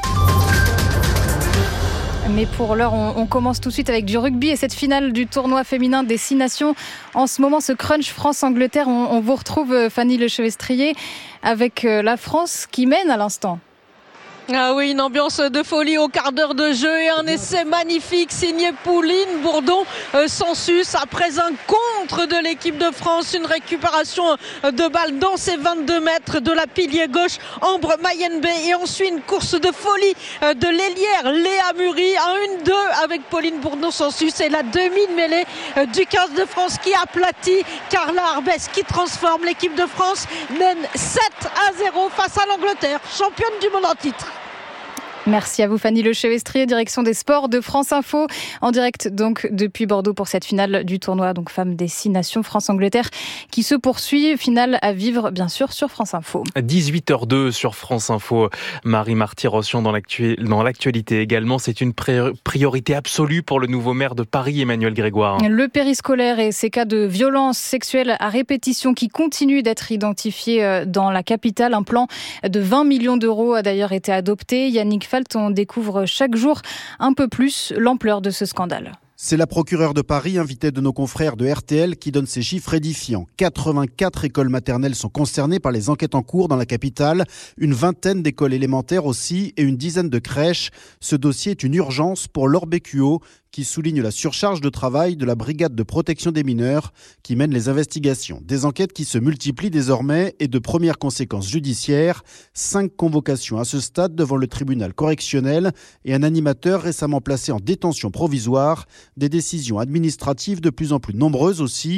Mais pour l'heure, on commence tout de suite avec du rugby et cette finale du tournoi féminin des 6 nations. En ce moment, ce crunch France-Angleterre, on vous retrouve Fanny Lechevestrier avec la France qui mène à l'instant. Ah oui, une ambiance de folie au quart d'heure de jeu et un essai magnifique signé Pauline Bourdon Sansus après un contre de l'équipe de France, une récupération de balle dans ses 22 mètres de la pilier gauche Ambre Mayembe et ensuite une course de folie de l'ailière Léa Muri, un 1-2 avec Pauline Bourdon Sansus et la demi-mêlée du 15 de France qui aplatit Carla Arbès qui transforme l'équipe de France, mène 7-0 face à l'Angleterre, championne du monde en titre. Merci à vous Fanny Lechevestrier, direction des sports de France Info, en direct donc depuis Bordeaux pour cette finale du tournoi donc femmes des 6 nations France-Angleterre qui se poursuit, finale à vivre bien sûr sur France Info. 18h02 sur France Info, Marie Marty-Rossian dans l'actualité également, c'est une priorité absolue pour le nouveau maire de Paris, Emmanuel Grégoire. Le périscolaire et ces cas de violence sexuelle à répétition qui continuent d'être identifiés dans la capitale, un plan de 20 millions d'euros a d'ailleurs été adopté. Yannick on découvre chaque jour un peu plus l'ampleur de ce scandale. C'est la procureure de Paris, invitée de nos confrères de RTL, qui donne ces chiffres édifiants. 84 écoles maternelles sont concernées par les enquêtes en cours dans la capitale, une vingtaine d'écoles élémentaires aussi et une dizaine de crèches. Ce dossier est une urgence pour Laure Bécuot, qui souligne la surcharge de travail de la brigade de protection des mineurs qui mène les investigations. Des enquêtes qui se multiplient désormais et de premières conséquences judiciaires. 5 convocations à ce stade devant le tribunal correctionnel et un animateur récemment placé en détention provisoire. Des décisions administratives de plus en plus nombreuses aussi.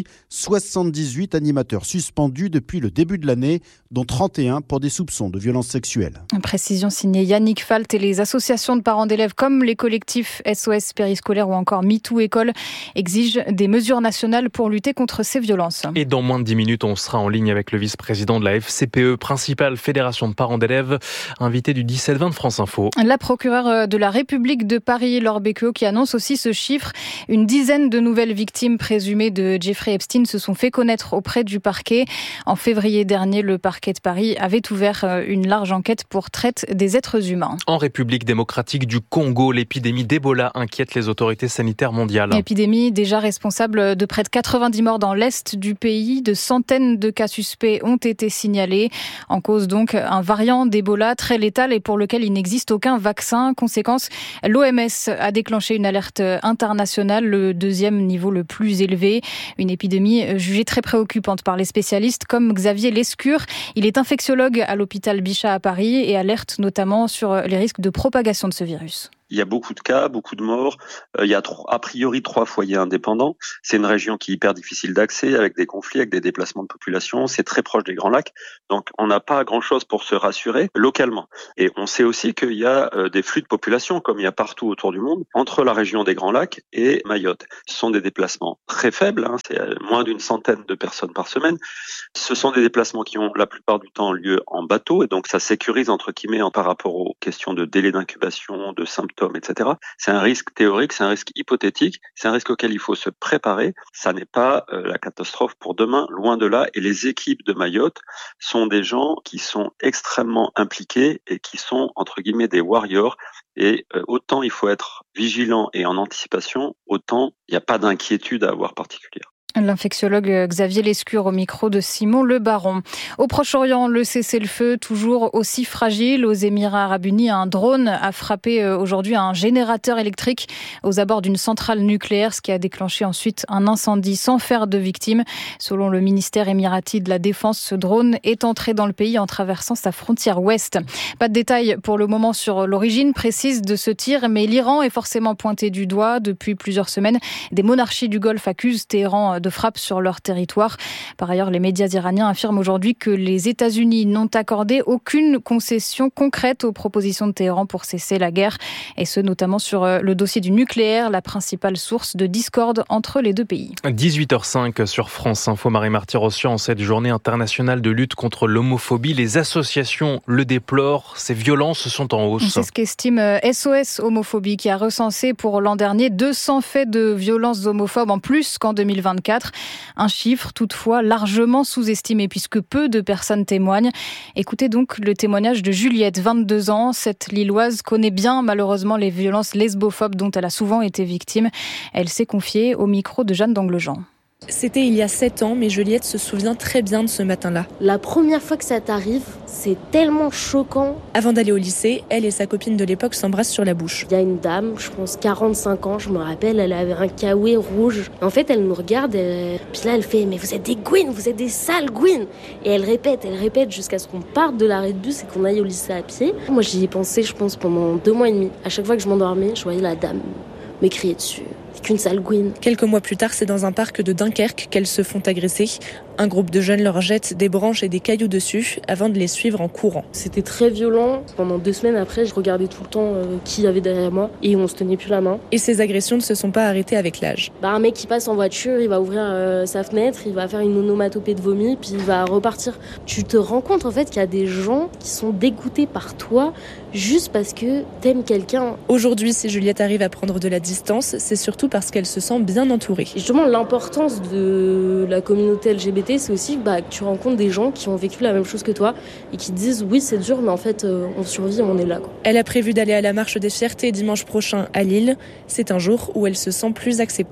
78 animateurs suspendus depuis le début de l'année, dont 31 pour des soupçons de violences sexuelles. Une précision signée Yannick Falt et les associations de parents d'élèves comme les collectifs SOS Périscolaire ou encore MeToo École exigent des mesures nationales pour lutter contre ces violences. Et dans moins de 10 minutes, on sera en ligne avec le vice-président de la FCPE, principale fédération de parents d'élèves, invité du 17-20 de France Info. La procureure de la République de Paris, Laure Becqueau, qui annonce aussi ce chiffre. Une dizaine de nouvelles victimes présumées de Jeffrey Epstein se sont fait connaître auprès du parquet. En février dernier, le parquet de Paris avait ouvert une large enquête pour traite des êtres humains. En République démocratique du Congo, l'épidémie d'Ebola inquiète les autorités sanitaires mondiales. Épidémie déjà responsable de près de 90 morts dans l'est du pays. De centaines de cas suspects ont été signalés. En cause donc un variant d'Ebola très létal et pour lequel il n'existe aucun vaccin. Conséquence, l'OMS a déclenché une alerte internationale, le deuxième niveau le plus élevé. Une épidémie jugée très préoccupante par les spécialistes comme Xavier Lescure. Il est infectiologue à l'hôpital Bichat à Paris et alerte notamment sur les risques de propagation de ce virus. Il y a beaucoup de cas, beaucoup de morts. Il y a a priori 3 foyers indépendants. C'est une région qui est hyper difficile d'accès, avec des conflits, avec des déplacements de population. C'est très proche des Grands Lacs. Donc, on n'a pas grand-chose pour se rassurer localement. Et on sait aussi qu'il y a des flux de population, comme il y a partout autour du monde, entre la région des Grands Lacs et Mayotte. Ce sont des déplacements très faibles. C'est moins d'une centaine de personnes par semaine. Ce sont des déplacements qui ont la plupart du temps lieu en bateau. Et donc, ça sécurise, entre guillemets, par rapport aux questions de délai d'incubation, de symptômes, etc. C'est un risque théorique, c'est un risque hypothétique, c'est un risque auquel il faut se préparer. Ça n'est pas la catastrophe pour demain, loin de là. Et les équipes de Mayotte sont des gens qui sont extrêmement impliqués et qui sont, entre guillemets, des warriors. Et autant il faut être vigilant et en anticipation, autant il n'y a pas d'inquiétude à avoir particulière. L'infectiologue Xavier Lescure au micro de Simon Le Baron. Au Proche-Orient, le cessez-le-feu toujours aussi fragile. Aux Émirats Arabes Unis, un drone a frappé aujourd'hui un générateur électrique aux abords d'une centrale nucléaire, ce qui a déclenché ensuite un incendie sans faire de victimes. Selon le ministère émirati de la Défense, ce drone est entré dans le pays en traversant sa frontière ouest. Pas de détails pour le moment sur l'origine précise de ce tir, mais l'Iran est forcément pointé du doigt. Depuis plusieurs semaines, des monarchies du Golfe accusent Téhéran de frappe sur leur territoire. Par ailleurs, les médias iraniens affirment aujourd'hui que les États-Unis n'ont accordé aucune concession concrète aux propositions de Téhéran pour cesser la guerre, et ce notamment sur le dossier du nucléaire, la principale source de discorde entre les deux pays. 18h05 sur France Info, Marie Marty-Rossian. En cette journée internationale de lutte contre l'homophobie, les associations le déplorent, ces violences sont en hausse. C'est ce qu'estime SOS Homophobie, qui a recensé pour l'an dernier 200 faits de violences homophobes en plus qu'en 2024. Un chiffre toutefois largement sous-estimé puisque peu de personnes témoignent. Écoutez donc le témoignage de Juliette, 22 ans. Cette Lilloise connaît bien malheureusement les violences lesbophobes dont elle a souvent été victime. Elle s'est confiée au micro de Jeanne d'Anglejean. C'était il y a 7 ans, mais Juliette se souvient très bien de ce matin-là. La première fois que ça t'arrive, c'est tellement choquant. Avant d'aller au lycée, elle et sa copine de l'époque s'embrassent sur la bouche. Il y a une dame, je pense 45 ans, je me rappelle, elle avait un kawaii rouge. En fait, elle nous regarde, puis là, elle fait « Mais vous êtes des gouines, vous êtes des sales gouines !» Et elle répète jusqu'à ce qu'on parte de l'arrêt de bus et qu'on aille au lycée à pied. Moi, j'y ai pensé, je pense, pendant 2 mois et demi. À chaque fois que je m'endormais, je voyais la dame me crier dessus. Qu'une sale gouine. Quelques mois plus tard, c'est dans un parc de Dunkerque qu'elles se font agresser. Un groupe de jeunes leur jette des branches et des cailloux dessus avant de les suivre en courant. C'était très violent. Pendant 2 semaines après, je regardais tout le temps qui y avait derrière moi et on se tenait plus la main. Et ces agressions ne se sont pas arrêtées avec l'âge. Un mec qui passe en voiture, il va ouvrir sa fenêtre, il va faire une onomatopée de vomi, puis il va repartir. Tu te rends compte en fait qu'il y a des gens qui sont dégoûtés par toi juste parce que t'aimes quelqu'un. Aujourd'hui, si Juliette arrive à prendre de la distance, c'est surtout parce qu'elle se sent bien entourée. Et justement, l'importance de la communauté LGBT, c'est aussi que tu rencontres des gens qui ont vécu la même chose que toi et qui te disent oui, c'est dur, mais en fait, on survit, on est là, quoi. Elle a prévu d'aller à la marche des fiertés dimanche prochain à Lille. C'est un jour où elle se sent plus acceptée.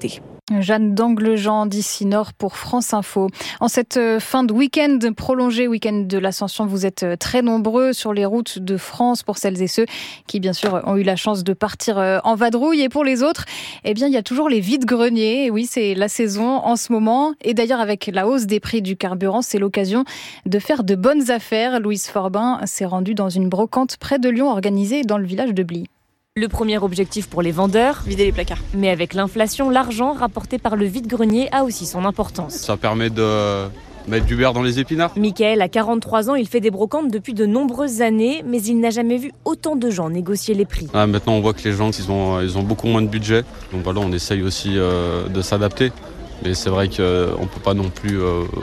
Jeanne d'Anglejean d'ici Nord pour France Info. En cette fin de week-end prolongé, week-end de l'Ascension, vous êtes très nombreux sur les routes de France pour celles et ceux qui, bien sûr, ont eu la chance de partir en vadrouille. Et pour les autres, eh bien, il y a toujours les vides-greniers. Et oui, c'est la saison en ce moment. Et d'ailleurs, avec la hausse des prix du carburant, c'est l'occasion de faire de bonnes affaires. Louise Forbin s'est rendue dans une brocante près de Lyon, organisée dans le village de Bly. Le premier objectif pour les vendeurs, vider les placards. Mais avec l'inflation, l'argent rapporté par le vide-grenier a aussi son importance. Ça permet de mettre du beurre dans les épinards. Michael a 43 ans, il fait des brocantes depuis de nombreuses années, mais il n'a jamais vu autant de gens négocier les prix. Maintenant, on voit que les gens, ils ont beaucoup moins de budget. Donc voilà, on essaye aussi de s'adapter. Mais c'est vrai qu'on ne peut pas non plus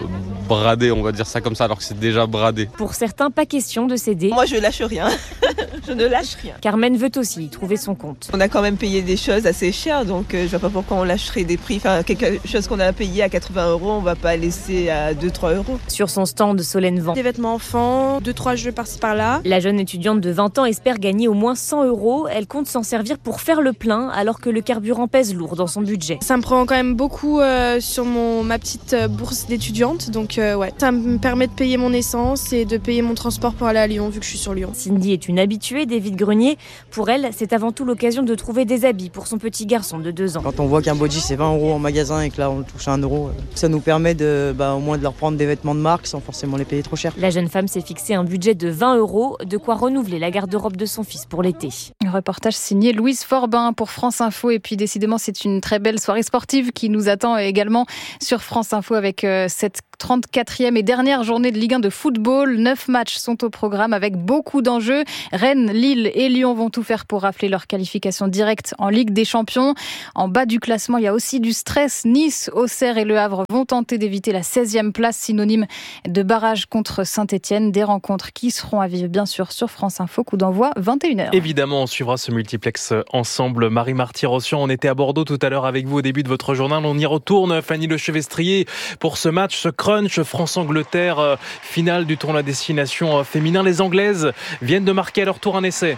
brader, on va dire ça comme ça, alors que c'est déjà bradé. Pour certains, pas question de céder. Moi, je lâche rien. Je ne lâche rien. Carmen veut aussi y trouver son compte. On a quand même payé des choses assez chères, donc je ne vois pas pourquoi on lâcherait des prix. Enfin, quelque chose qu'on a payé à 80 €, on ne va pas laisser à 2-3 €. Sur son stand, Solène vend des vêtements enfants, 2-3 jeux par-ci par-là. La jeune étudiante de 20 ans espère gagner au moins 100 €. Elle compte s'en servir pour faire le plein, alors que le carburant pèse lourd dans son budget. Ça me prend quand même beaucoup sur ma petite bourse d'étudiante, donc ouais. Ça me permet de payer mon essence et de payer mon transport pour aller à Lyon, vu que je suis sur Lyon. Cindy est une habituée des vides-greniers. Pour elle, c'est avant tout l'occasion de trouver des habits pour son petit garçon de 2 ans. Quand on voit qu'un body c'est 20 € en magasin et que là on touche à 1 €, ça nous permet au moins de leur prendre des vêtements de marque sans forcément les payer trop cher. La jeune femme s'est fixé un budget de 20 €, de quoi renouveler la garde-robe de son fils pour l'été. Un reportage signé Louise Forbin pour France Info. Et puis décidément, c'est une très belle soirée sportive qui nous attend également sur France Info avec cette 34e et dernière journée de Ligue 1 de football. 9 matchs sont au programme avec beaucoup d'enjeux. Rennes, Lille et Lyon vont tout faire pour rafler leur qualification directe en Ligue des Champions. En bas du classement, il y a aussi du stress. Nice, Auxerre et Le Havre vont tenter d'éviter la 16e place, synonyme de barrage contre Saint-Etienne. Des rencontres qui seront à vivre bien sûr sur France Info. Coup d'envoi 21h. Évidemment, on suivra ce multiplex ensemble. Marie Marty-Rossian, on était à Bordeaux tout à l'heure avec vous au début de votre journal. On y retourne, Fanny Lechevestrier, pour ce match, ce crunch France-Angleterre, finale du tournoi destination féminin. Les Anglaises viennent de marquer à leur tour un essai.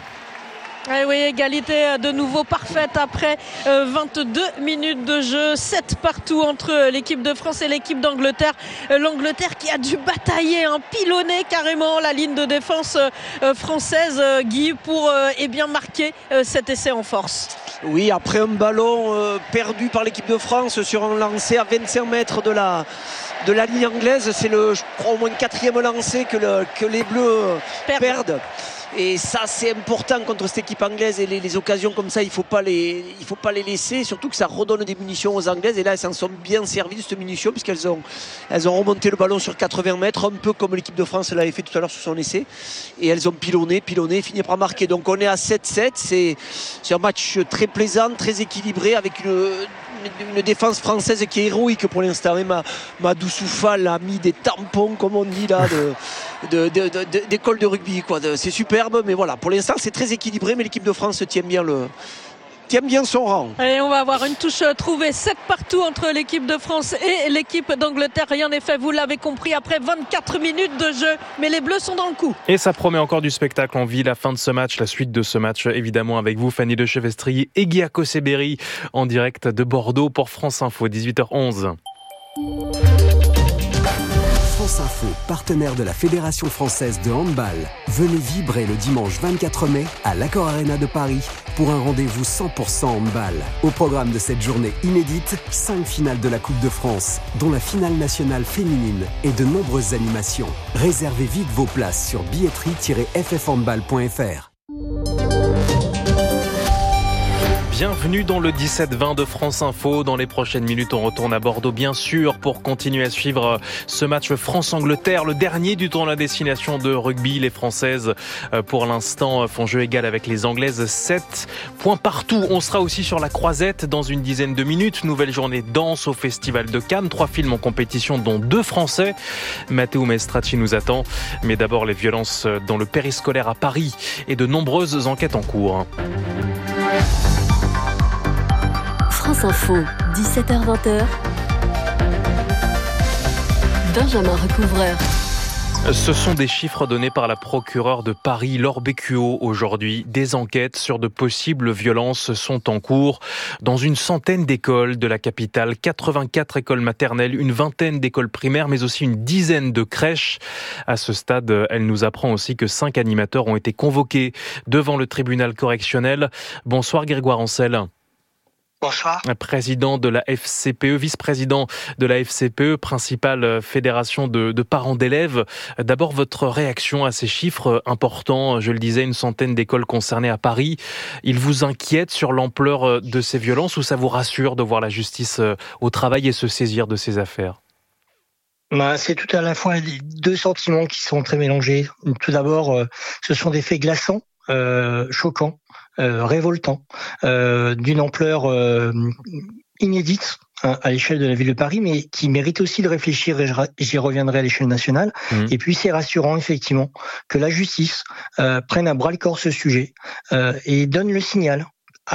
Oui, égalité de nouveau parfaite après 22 minutes de jeu, 7 partout entre l'équipe de France et l'équipe d'Angleterre. L'Angleterre qui a dû batailler, pilonner carrément la ligne de défense française, Guy, pour marquer cet essai en force. Oui, après un ballon perdu par l'équipe de France sur un lancer à 25 mètres de la ligne anglaise, c'est je crois au moins le 4e lancer que les Bleus perdent. Et ça, c'est important contre cette équipe anglaise, et les occasions comme ça, il faut pas les laisser, surtout que ça redonne des munitions aux Anglaises. Et là, elles s'en sont bien servies de cette munition, puisqu'elles ont remonté le ballon sur 80 mètres, un peu comme l'équipe de France l'avait fait tout à l'heure sur son essai. Et elles ont pilonné, fini par marquer. Donc on est à 7-7, c'est un match très plaisant, très équilibré, avec une défense française qui est héroïque pour l'instant. Et Madou Soufal a mis des tampons, comme on dit là, d'école de rugby, quoi. C'est superbe, mais voilà, pour l'instant c'est très équilibré, mais l'équipe de France tient bien son rang. Et on va avoir une touche trouvée, 7 partout entre l'équipe de France et l'équipe d'Angleterre. Rien n'est fait, vous l'avez compris, après 24 minutes de jeu, mais les Bleus sont dans le coup. Et ça promet encore du spectacle. On vit la fin de ce match, la suite de ce match, évidemment avec vous, Fanny Lechevestrier et Guy Acossé-Berry, en direct de Bordeaux pour France Info, 18h11. France Info, partenaire de la Fédération française de handball. Venez vibrer le dimanche 24 mai à l'Accor Arena de Paris pour un rendez-vous 100% handball. Au programme de cette journée inédite, 5 finales de la Coupe de France, dont la finale nationale féminine et de nombreuses animations. Réservez vite vos places sur billetterie-ffhandball.fr. Bienvenue dans le 17-20 de France Info. Dans les prochaines minutes, on retourne à Bordeaux, bien sûr, pour continuer à suivre ce match France-Angleterre, le dernier du tournoi destination de rugby. Les Françaises, pour l'instant, font jeu égal avec les Anglaises. 7 points partout. On sera aussi sur la Croisette dans une dizaine de minutes. Nouvelle journée danse au Festival de Cannes. 3 films en compétition, dont 2 Français. Matteo Maestracci nous attend. Mais d'abord, les violences dans le périscolaire à Paris et de nombreuses enquêtes en cours. France Info, 17h-20h. Benjamin Recouvreur. Ce sont des chiffres donnés par la procureure de Paris, Laure Bécuot, aujourd'hui. Des enquêtes sur de possibles violences sont en cours dans une centaine d'écoles de la capitale, 84 écoles maternelles, une vingtaine d'écoles primaires, mais aussi une dizaine de crèches. À ce stade, elle nous apprend aussi que 5 animateurs ont été convoqués devant le tribunal correctionnel. Bonsoir Grégoire Ancel. Bonsoir. Président de la FCPE, vice-président de la FCPE, principale fédération de parents d'élèves. D'abord, votre réaction à ces chiffres importants, je le disais, une centaine d'écoles concernées à Paris. Il vous inquiète sur l'ampleur de ces violences ou ça vous rassure de voir la justice au travail et se saisir de ces affaires ? C'est tout à la fois deux sentiments qui sont très mélangés. Tout d'abord, ce sont des faits glaçants, choquants, révoltants, d'une ampleur inédite à l'échelle de la ville de Paris, mais qui mérite aussi de réfléchir, et j'y reviendrai à l'échelle nationale. Et puis c'est rassurant effectivement que la justice prenne à bras-le-corps ce sujet et donne le signal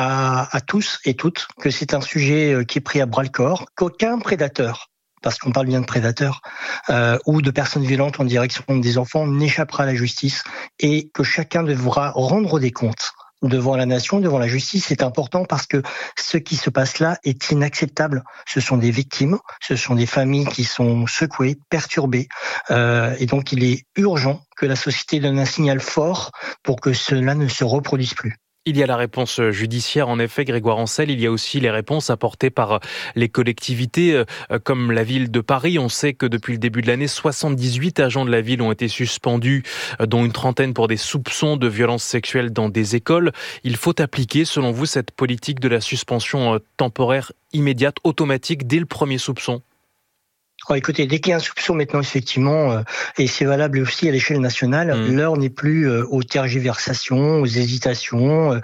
à tous et toutes que c'est un sujet qui est pris à bras-le-corps, qu'aucun prédateur, parce qu'on parle bien de prédateurs, ou de personnes violentes en direction des enfants, n'échappera à la justice et que chacun devra rendre des comptes devant la nation, devant la justice. C'est important parce que ce qui se passe là est inacceptable. Ce sont des victimes, ce sont des familles qui sont secouées, perturbées, et donc il est urgent que la société donne un signal fort pour que cela ne se reproduise plus. Il y a la réponse judiciaire, en effet, Grégoire Ancel. Il y a aussi les réponses apportées par les collectivités, comme la ville de Paris. On sait que depuis le début de l'année, 78 agents de la ville ont été suspendus, dont une trentaine pour des soupçons de violences sexuelles dans des écoles. Il faut appliquer, selon vous, cette politique de la suspension temporaire immédiate, automatique, dès le premier soupçon ? Écoutez, dès qu'il y a un soupçon maintenant, effectivement, et c'est valable aussi à l'échelle nationale, l'heure n'est plus aux tergiversations, aux hésitations,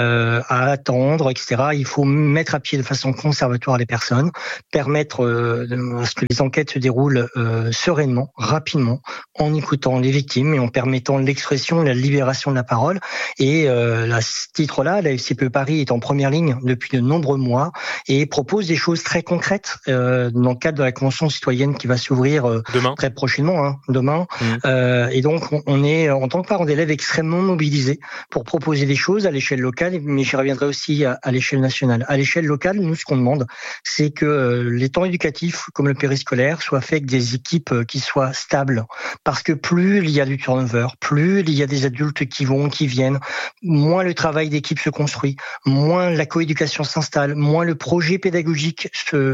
à attendre, etc. Il faut mettre à pied de façon conservatoire les personnes, permettre à ce que les enquêtes se déroulent sereinement, rapidement, en écoutant les victimes et en permettant l'expression et la libération de la parole. Et à ce titre-là, la FCPE Paris est en première ligne depuis de nombreux mois et propose des choses très concrètes dans le cadre de la Convention citoyenne qui va s'ouvrir très prochainement, demain. Et donc, on est, en tant que parents d'élèves, extrêmement mobilisés pour proposer des choses à l'échelle locale, mais j'y reviendrai aussi à l'échelle nationale. À l'échelle locale, nous, ce qu'on demande, c'est que les temps éducatifs, comme le périscolaire, soient faits avec des équipes qui soient stables. Parce que plus il y a du turnover, plus il y a des adultes qui vont, qui viennent, moins le travail d'équipe se construit, moins la coéducation s'installe, moins le projet pédagogique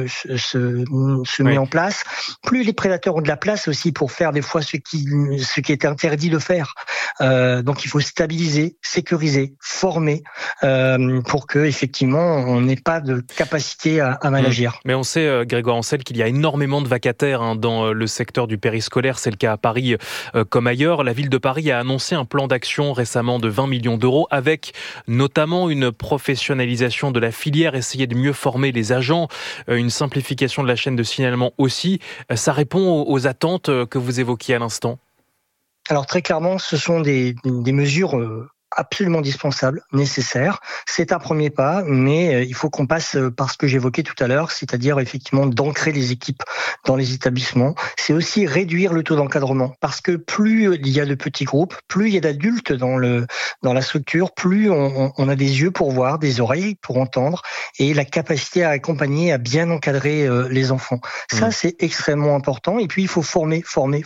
se met en place, plus les prédateurs ont de la place aussi pour faire des fois ce qui est interdit de faire. Donc il faut stabiliser, sécuriser, former pour que effectivement on n'ait pas de capacité à mal agir. Mais on sait, Grégoire Ancel, qu'il y a énormément de vacataires dans le secteur du périscolaire. C'est le cas à Paris comme ailleurs. La ville de Paris a annoncé un plan d'action récemment de 20 millions d'euros avec notamment une professionnalisation de la filière, essayer de mieux former les agents, une simplification de la chaîne de signalement aussi. Ça répond aux attentes que vous évoquiez à l'instant ? Alors très clairement, ce sont des mesures absolument indispensable, nécessaire. C'est un premier pas, mais il faut qu'on passe par ce que j'évoquais tout à l'heure, c'est-à-dire effectivement d'ancrer les équipes dans les établissements. C'est aussi réduire le taux d'encadrement, parce que plus il y a de petits groupes, plus il y a d'adultes dans la structure, plus on a des yeux pour voir, des oreilles pour entendre, et la capacité à accompagner, à bien encadrer les enfants. Ça, c'est extrêmement important. Et puis, il faut former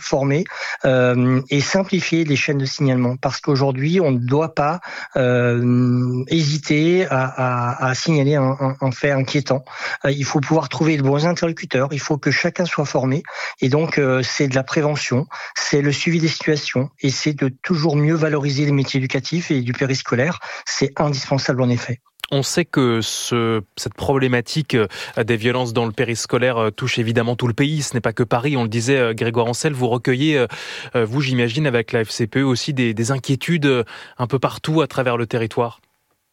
et simplifier les chaînes de signalement, parce qu'aujourd'hui, on ne doit pas hésiter à signaler un fait inquiétant. Il faut pouvoir trouver de bons interlocuteurs, il faut que chacun soit formé, et donc c'est de la prévention, c'est le suivi des situations, et c'est de toujours mieux valoriser les métiers éducatifs et du périscolaire. C'est indispensable en effet. On sait que cette problématique des violences dans le périscolaire touche évidemment tout le pays. Ce n'est pas que Paris, on le disait, Grégoire Ancel. Vous recueillez, vous j'imagine, avec la FCPE aussi des inquiétudes un peu partout à travers le territoire.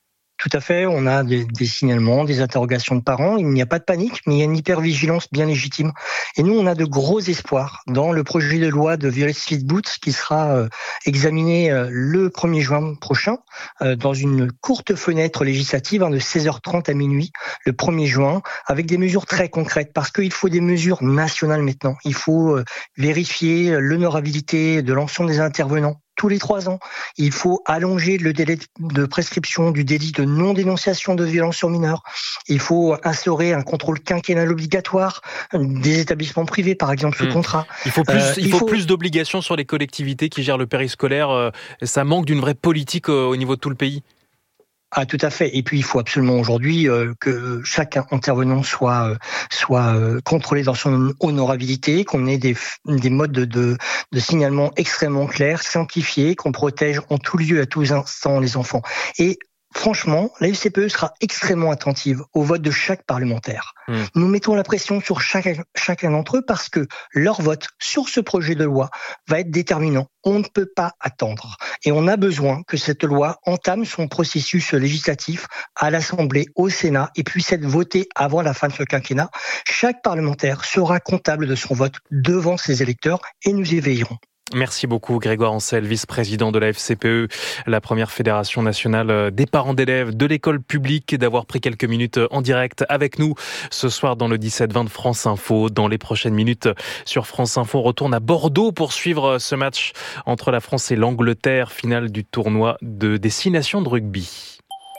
Tout à fait, on a des signalements, des interrogations de parents. Il n'y a pas de panique, mais il y a une hypervigilance bien légitime. Et nous, on a de gros espoirs dans le projet de loi de Very Sweet Boots qui sera examiné le 1er juin prochain dans une courte fenêtre législative de 16h30 à minuit le 1er juin avec des mesures très concrètes parce qu'il faut des mesures nationales maintenant. Il faut vérifier l'honorabilité de l'ensemble des intervenants tous les 3 ans. Il faut allonger le délai de prescription du délit de non-dénonciation de violence sur mineurs. Il faut instaurer un contrôle quinquennal obligatoire des établissements privés, par exemple, sous contrat. Il faut plus d'obligations sur les collectivités qui gèrent le périscolaire. Ça manque d'une vraie politique au niveau de tout le pays. Ah, tout à fait. Et puis, il faut absolument aujourd'hui que chaque intervenant soit contrôlé dans son honorabilité, qu'on ait des modes de signalement extrêmement clairs, simplifiés, qu'on protège en tout lieu, à tous instants les enfants. Et franchement, la FCPE sera extrêmement attentive au vote de chaque parlementaire. Nous mettons la pression sur chacun d'entre eux parce que leur vote sur ce projet de loi va être déterminant. On ne peut pas attendre. Et on a besoin que cette loi entame son processus législatif à l'Assemblée, au Sénat, et puisse être votée avant la fin de ce quinquennat. Chaque parlementaire sera comptable de son vote devant ses électeurs et nous y veillerons. Merci beaucoup Grégoire Ancel, vice-président de la FCPE, la première fédération nationale des parents d'élèves de l'école publique, d'avoir pris quelques minutes en direct avec nous ce soir dans le 17-20 de France Info. Dans les prochaines minutes sur France Info, on retourne à Bordeaux pour suivre ce match entre la France et l'Angleterre, finale du tournoi de destination de rugby.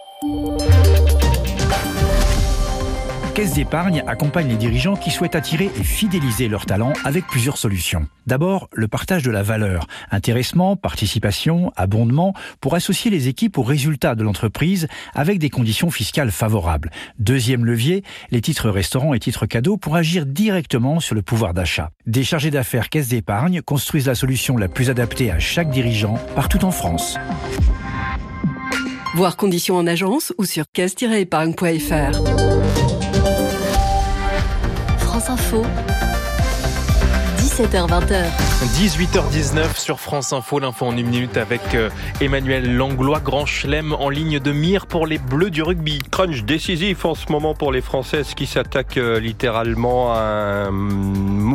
Caisse d'épargne accompagne les dirigeants qui souhaitent attirer et fidéliser leurs talents avec plusieurs solutions. D'abord, le partage de la valeur, intéressement, participation, abondement, pour associer les équipes aux résultats de l'entreprise avec des conditions fiscales favorables. Deuxième levier, les titres restaurants et titres cadeaux pour agir directement sur le pouvoir d'achat. Des chargés d'affaires Caisse d'épargne construisent la solution la plus adaptée à chaque dirigeant partout en France. Voir conditions en agence ou sur caisse-épargne.fr. France Info, 17h-20h. 18h19 sur France Info, l'info en 1 minute avec Emmanuel Langlois, grand chelem en ligne de mire pour les Bleus du rugby. Crunch décisif en ce moment pour les Françaises qui s'attaquent littéralement à un